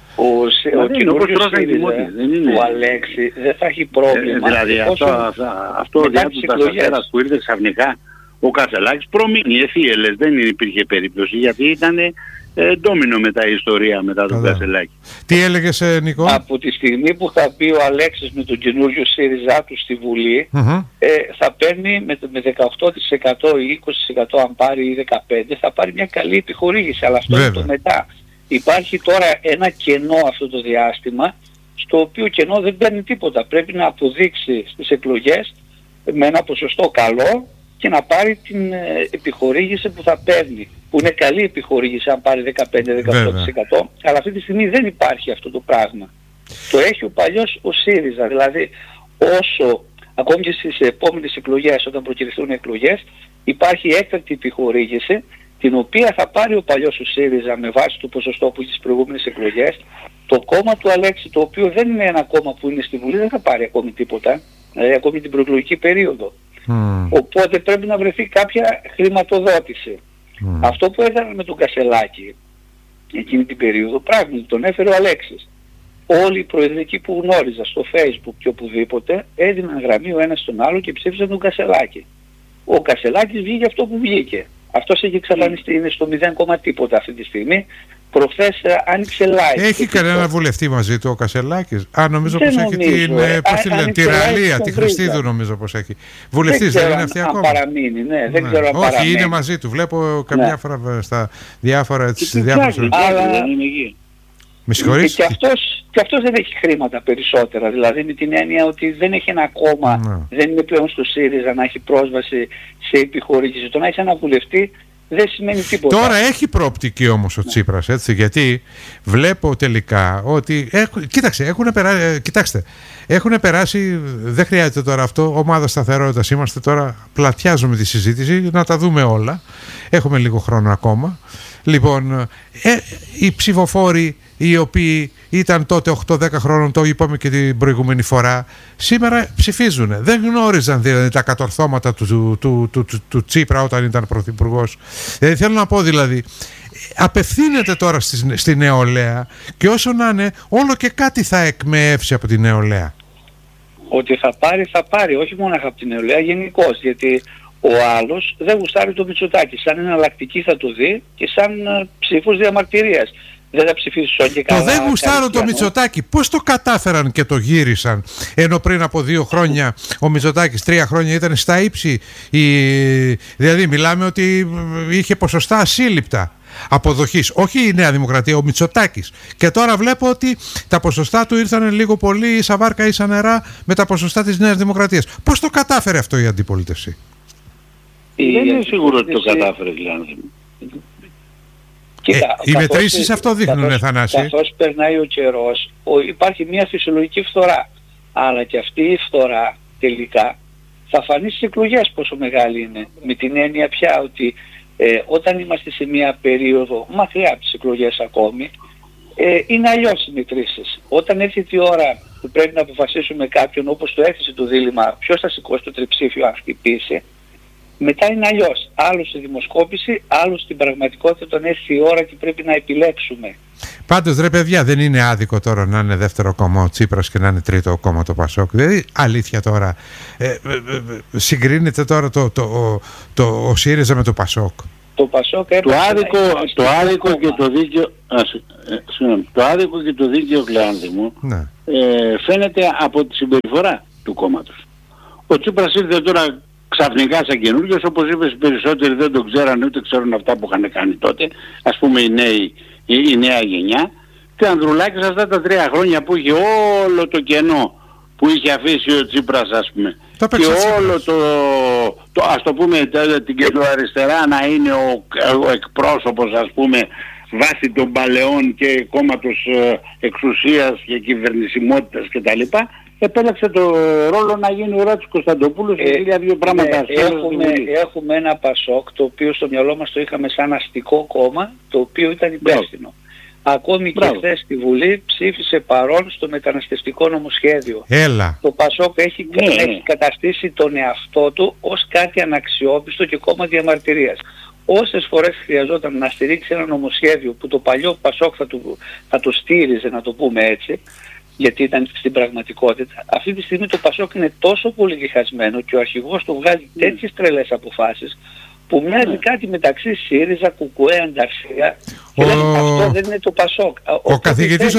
Ο καινούργιος του Αλέξη δεν θα έχει πρόβλημα. Δηλαδή αυτό ο διάτουτας αστέρας που ήρθε ξαφνικά, ο Κασελάκης προμείνει εθίελες, δεν υπήρχε περίπτωση, γιατί ήταν ντόμινο μετά η ιστορία μετά τον Κασελάκη. Τι έλεγες, Νικό? Από τη στιγμή που θα μπει ο Αλέξης με τον καινούριο ΣΥΡΙΖΑ του στη Βουλή, θα παίρνει με 18% ή 20% αν πάρει ή 15% θα πάρει μια καλή επιχορήγηση, αλλά αυτό είναι το μετά. Υπάρχει τώρα ένα κενό αυτό το διάστημα, στο οποίο κενό δεν παίρνει τίποτα. Πρέπει να αποδείξει στις εκλογές με ένα ποσοστό καλό και να πάρει την επιχορήγηση που θα παίρνει. Που είναι καλή επιχορήγηση αν πάρει 15-18%. Αλλά αυτή τη στιγμή δεν υπάρχει αυτό το πράγμα. Το έχει ο παλιός ο ΣΥΡΙΖΑ. Δηλαδή όσο ακόμη και στις επόμενες εκλογές, όταν προκυρηθούν οι εκλογές, υπάρχει έκτακτη επιχορήγηση, την οποία θα πάρει ο παλιός ο ΣΥΡΙΖΑ με βάση το ποσοστό που έχει στις προηγούμενες εκλογές. Το κόμμα του Αλέξη, το οποίο δεν είναι ένα κόμμα που είναι στη Βουλή, δεν θα πάρει ακόμη τίποτα, δηλαδή ακόμη την προεκλογική περίοδο. Οπότε πρέπει να βρεθεί κάποια χρηματοδότηση. Αυτό που έκανε με τον Κασελάκη εκείνη την περίοδο, πράγματι τον έφερε ο Αλέξης. Όλοι οι προεδρικοί που γνώριζα στο Facebook και οπουδήποτε έδιναν γραμμή ο ένας στον άλλο και ψήφισαν τον Κασελάκη. Ο Κασελάκης βγήκε αυτό που βγήκε. Αυτός έχει εξαφανιστεί, είναι στο 0, τίποτα αυτή τη στιγμή. Προχθές άνοιξε live. Έχει κανένα βουλευτή μαζί του ο Κασελάκης? Νομίζω πως έχει τη Ραλία, τη Χριστίδου νομίζω πως έχει. Βουλευτής δεν είναι αυτή ακόμα? Αν παραμείνει, ναι, δεν ξέρω αν παραμείνει. Όχι, είναι μαζί του. Βλέπω καμιά φορά στα διάφορα Με συγχωρείς. Και αυτός δεν έχει χρήματα περισσότερα. Δηλαδή με την έννοια ότι δεν έχει ένα κόμμα, δεν είναι πλέον στο ΣΥΡΙΖΑ να έχει πρόσβαση σε επιχορήγηση. Το να έχει ένα βουλευτή δεν σημαίνει τίποτα. Τώρα έχει προοπτική όμως ο Τσίπρας, έτσι, γιατί βλέπω τελικά ότι έχουν περάσει, δεν χρειάζεται τώρα αυτό, ομάδα σταθερότητας είμαστε τώρα, πλατιάζουμε τη συζήτηση, να τα δούμε όλα, έχουμε λίγο χρόνο ακόμα. Λοιπόν, οι ψηφοφόροι οι οποίοι ήταν τότε 8-10 χρόνων, το είπαμε και την προηγούμενη φορά, σήμερα ψηφίζουν. Δεν γνώριζαν δηλαδή τα κατορθώματα του Τσίπρα όταν ήταν πρωθυπουργός. Θέλω να πω δηλαδή, απευθύνεται τώρα στη νεολαία και όσο να είναι, όλο και κάτι θα εκμεύσει από τη νεολαία. Ότι θα πάρει, όχι μόνο από τη νεολαία, γενικώς, γιατί ο άλλος δεν γουστάρει το Μητσοτάκη. Σαν εναλλακτική θα το δει και σαν ψήφος διαμαρτυρίας. Δεν θα ψηφίσω και καλά. Το δεν γουστάρω το Μητσοτάκη. Πώς το κατάφεραν και το γύρισαν, ενώ πριν από 2 χρόνια ο Μητσοτάκης 3 χρόνια ήταν στα ύψη. Δηλαδή μιλάμε ότι είχε ποσοστά ασύλληπτα αποδοχής. Όχι η Νέα Δημοκρατία, ο Μητσοτάκης. Και τώρα βλέπω ότι τα ποσοστά του ήρθαν λίγο πολύ ίσα βάρκα ίσα νερά με τα ποσοστά της Νέας Δημοκρατίας. Πώς το κατάφερε αυτό η αντιπολίτευση? Δεν είναι σίγουρο ότι το κατάφερε, δηλαδή. Οι μετρήσεις αυτό δείχνουν, Θανάση. Καθώς περνάει ο καιρός, υπάρχει μια φυσιολογική φθορά. Αλλά και αυτή η φθορά τελικά θα φανεί στις εκλογές πόσο μεγάλη είναι. Με την έννοια πια ότι όταν είμαστε σε μια περίοδο μακριά από τις εκλογές ακόμη, είναι αλλιώς οι μετρήσεις. Όταν έρθει η ώρα που πρέπει να αποφασίσουμε κάποιον, όπως το έθεσε το δίλημμα, ποιος θα σηκώσει το τριψήφιο αν χτυπήσει, Μετά είναι αλλιώς. Άλλο στη δημοσκόπηση, άλλο στην πραγματικότητα όταν έρθει η ώρα και πρέπει να επιλέξουμε. Πάντως ρε παιδιά, δεν είναι άδικο τώρα να είναι δεύτερο κόμμα ο Τσίπρας και να είναι τρίτο κόμμα το Πασόκ? Δηλαδή αλήθεια τώρα, συγκρίνεται τώρα ο ΣΥΡΙΖΑ με το Πασόκ? Το Πασόκ το άδικο και το δίκαιο, το άδικο και το δίκαιο, Κλεάνθη μου, ναι, φαίνεται από τη συμπεριφορά του κόμματος. Ο Τσίπρας ήρθε τώρα ξαφνικά σαν καινούργιος, όπως είπες, οι περισσότεροι δεν τον ξέραν, ούτε ξέρουν αυτά που είχαν κάνει τότε, ας πούμε η νέα γενιά. Και ο Ανδρουλάκης αυτά τα 3 χρόνια που είχε όλο το κενό που είχε αφήσει ο Τσίπρας, ας πούμε, και όλο ας το πούμε την κεντροαριστερά να είναι ο εκπρόσωπος, ας πούμε, βάσει των παλαιών και κόμματος εξουσίας και κυβερνησιμότητας κτλ. Επέλεξε το ρόλο να γίνει ο Ράτης Κωνσταντοπούλου και δύο πράγματα. Έχουμε ένα Πασόκ το οποίο στο μυαλό μας το είχαμε σαν αστικό κόμμα, το οποίο ήταν υπεύθυνο. Ακόμη και χθες στη Βουλή ψήφισε παρόν στο μεταναστευτικό νομοσχέδιο. Το Πασόκ έχει καταστήσει τον εαυτό του ως κάτι αναξιόπιστο και κόμμα διαμαρτυρίας. Όσες φορές χρειαζόταν να στηρίξει ένα νομοσχέδιο που το παλιό Πασόκ θα το στήριζε, να το πούμε έτσι, γιατί ήταν στην πραγματικότητα, αυτή τη στιγμή το Πασόκ είναι τόσο πολύ διχασμένο και ο αρχηγός του βγάζει τέτοιες τρελές αποφάσεις που μοιάζει κάτι μεταξύ ΣΥΡΙΖΑ, ΚΚΕ, Ανταρσία. Αυτό δεν είναι το Πασόκ. Ο καθηγητής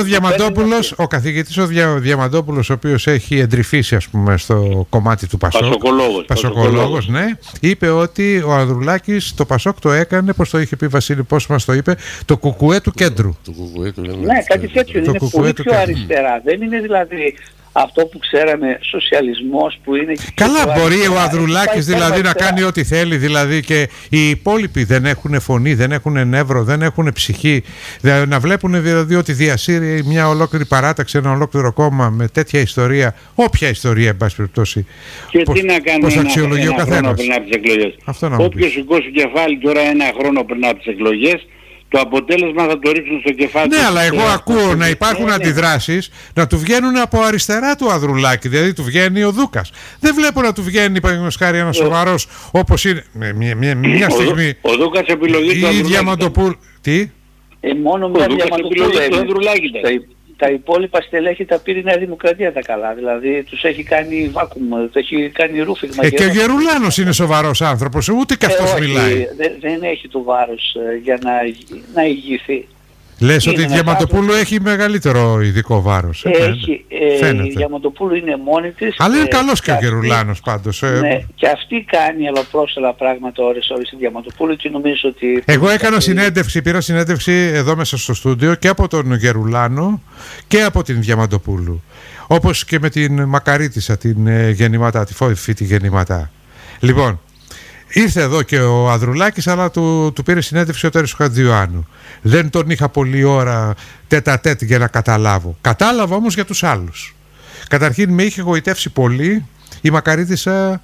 ο Διαμαντόπουλος, ο οποίος έχει εντρυφήσει, ας πούμε, στο κομμάτι του Πασόκ, Πασοκολόγος, ναι, είπε ότι ο Ανδρουλάκης το Πασόκ το έκανε, πώς το είχε πει Βασίλη, πώς μας το είπε, το ΚΚΕ του κέντρου. Ναι, κάτι τέτοιο. Είναι πολύ πιο αριστερά. Δεν είναι δηλαδή αυτό που ξέραμε σοσιαλισμός που είναι... Καλά, μπορεί ο Ανδρουλάκης δηλαδή να κάνει ό,τι θέλει, δηλαδή, και οι υπόλοιποι δεν έχουν φωνή, δεν έχουν νεύρο, δεν έχουν ψυχή, να βλέπουν δηλαδή ότι διασύρει μια ολόκληρη παράταξη, ένα ολόκληρο κόμμα με τέτοια ιστορία, όποια ιστορία εν πάση περιπτώσει. Και τι να κάνουμε ένα χρόνο πριν από τις εκλογές? Όποιος σηκώσει κεφάλι τώρα ένα χρόνο πριν από τις εκλογές, το αποτέλεσμα θα το ρίξουν στο κεφάλι. Ναι, αλλά εγώ ακούω να υπάρχουν αντιδράσεις να του βγαίνουν από αριστερά του Ανδρουλάκη, δηλαδή του βγαίνει ο Δούκας. Δεν βλέπω να του βγαίνει, παραδείγματος χάρη, ένας σοβαρός όπως είναι μια στιγμή. Ο Δούκας επιλογή του Ανδρουλάκη. Τι? Μόνο μια Ανδρουλάκη. Τα υπόλοιπα στελέχη τα πήρε η Νέα Δημοκρατία τα καλά. Δηλαδή τους έχει κάνει βάκουμ, τους έχει κάνει ρούφιγμα. Και ο Γερουλάνος είναι σοβαρός άνθρωπος, ούτε και αυτός μιλάει. Δεν έχει το βάρος για να ηγηθεί. Λες ότι η Διαμαντοπούλου έχει μεγαλύτερο ειδικό βάρος. Έχει. Η Διαμαντοπούλου είναι μόνη της. Αλλά είναι καλός και ο Γερουλάνος πάντως. Ναι, και αυτή κάνει αλλοπρόσελα πράγματα ώρες η Διαμαντοπούλου και νομίζω ότι... Εγώ έκανα συνέντευξη, πήρα συνέντευξη εδώ μέσα στο στούντιο και από τον Γερουλάνο και από την Διαμαντοπούλου. Όπως και με την Μακαρίτισσα, την Γεννηματά, τη Φίτη Γεννηματά. Λοιπόν, ήρθε εδώ και ο Ανδρουλάκης, αλλά του πήρε συνέντευξη ο Τέρης Χατζιωάννου. Δεν τον είχα πολλή ώρα τέτα-τέτ για να καταλάβω. Κατάλαβα όμως για τους άλλους. Καταρχήν με είχε γοητεύσει πολύ η Μακαρίτισσα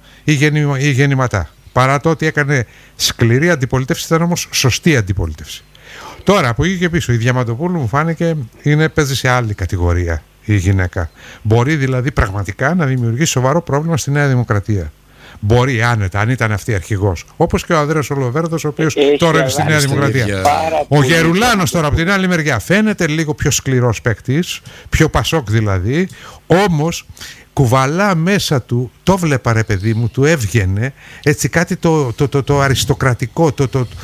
η Γεννηματά. Παρά το ότι έκανε σκληρή αντιπολίτευση, ήταν όμως σωστή αντιπολίτευση. Τώρα από εκεί και πίσω η Διαμαντοπούλου μου φάνηκε παίζει σε άλλη κατηγορία η γυναίκα. Μπορεί δηλαδή πραγματικά να δημιουργήσει σοβαρό πρόβλημα στη Νέα Δημοκρατία. Μπορεί άνετα, αν ήταν αυτή αρχηγός. Όπως και ο Ανδρέας Ολοβέρδος, ο οποίος τώρα είναι στη Νέα Δημοκρατία. Ο Γερουλάνος τώρα από την άλλη μεριά φαίνεται λίγο πιο σκληρός παίκτης, πιο Πασόκ δηλαδή, όμως κουβαλά μέσα του, το βλέπα ρε παιδί μου, του έβγαινε έτσι κάτι το αριστοκρατικό,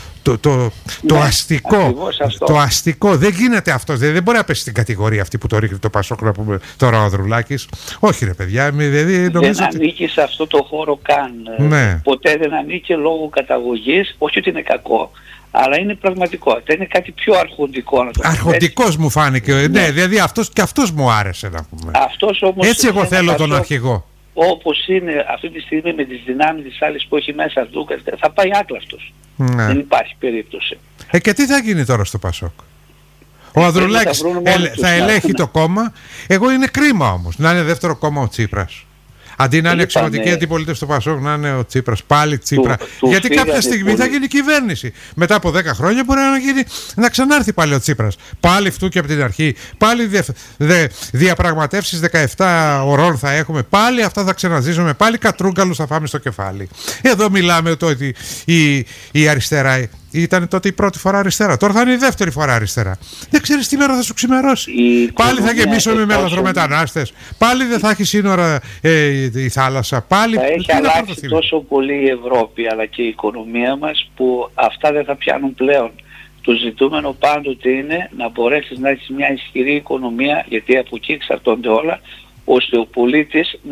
το αστικό. Το αστικό. Δεν γίνεται αυτό. Δεν μπορεί να πέσει στην κατηγορία αυτή που το ρίχνει το Πασόκ, να πούμε τώρα ο Ανδρουλάκης. Όχι ρε παιδιά. Δηλαδή, δεν ανήκει σε αυτό το χώρο καν. Ναι. Ποτέ δεν ανήκει λόγω καταγωγής. Όχι ότι είναι κακό, αλλά είναι πραγματικότητα. Είναι κάτι πιο αρχοντικό, να το πούμε. Αρχοντικός μου φάνηκε. Ναι, δηλαδή αυτός μου άρεσε να πούμε. Όμως έτσι εγώ θέλω τον αρχηγό. Όπως είναι αυτή τη στιγμή με τις δυνάμεις της άλλης που έχει μέσα Δούκας, θα πάει άκλαυτος. Ναι. Δεν υπάρχει περίπτωση. Και τι θα γίνει τώρα στο Πασόκ? Ο Ανδρουλάκης θα ελέγχει το κόμμα. Εγώ είναι κρίμα όμως να είναι δεύτερο κόμμα ο Τσίπρας. Αντί να είναι αξιωματική αντιπολίτευση του ΠΑΣΟΚ, να είναι ο Τσίπρας, πάλι Τσίπρα. Γιατί κάποια στιγμή θα γίνει κυβέρνηση. Μετά από 10 χρόνια μπορεί να ξανάρθει πάλι ο Τσίπρας. Πάλι αυτού και από την αρχή. Πάλι διαπραγματεύσεις 17 ωρών θα έχουμε. Πάλι αυτά θα ξαναζήσουμε. Πάλι κατρούγκαλους θα φάμε στο κεφάλι. Εδώ μιλάμε ότι η αριστερά ήταν τότε η πρώτη φορά αριστερά. Τώρα θα είναι η δεύτερη φορά αριστερά. Δεν ξέρεις τι μέρα θα σου ξημερώσει. Πάλι θα γεμίσουμε με λαθρομετανάστες. Πάλι δεν θα έχει σύνορα η θάλασσα. Πάλι θα έχει αλλάξει τόσο πολύ η Ευρώπη αλλά και η οικονομία μας που αυτά δεν θα πιάνουν πλέον. Το ζητούμενο πάντοτε είναι να μπορέσεις να έχεις μια ισχυρή οικονομία, γιατί από εκεί εξαρτώνται όλα, ώστε ο πολίτης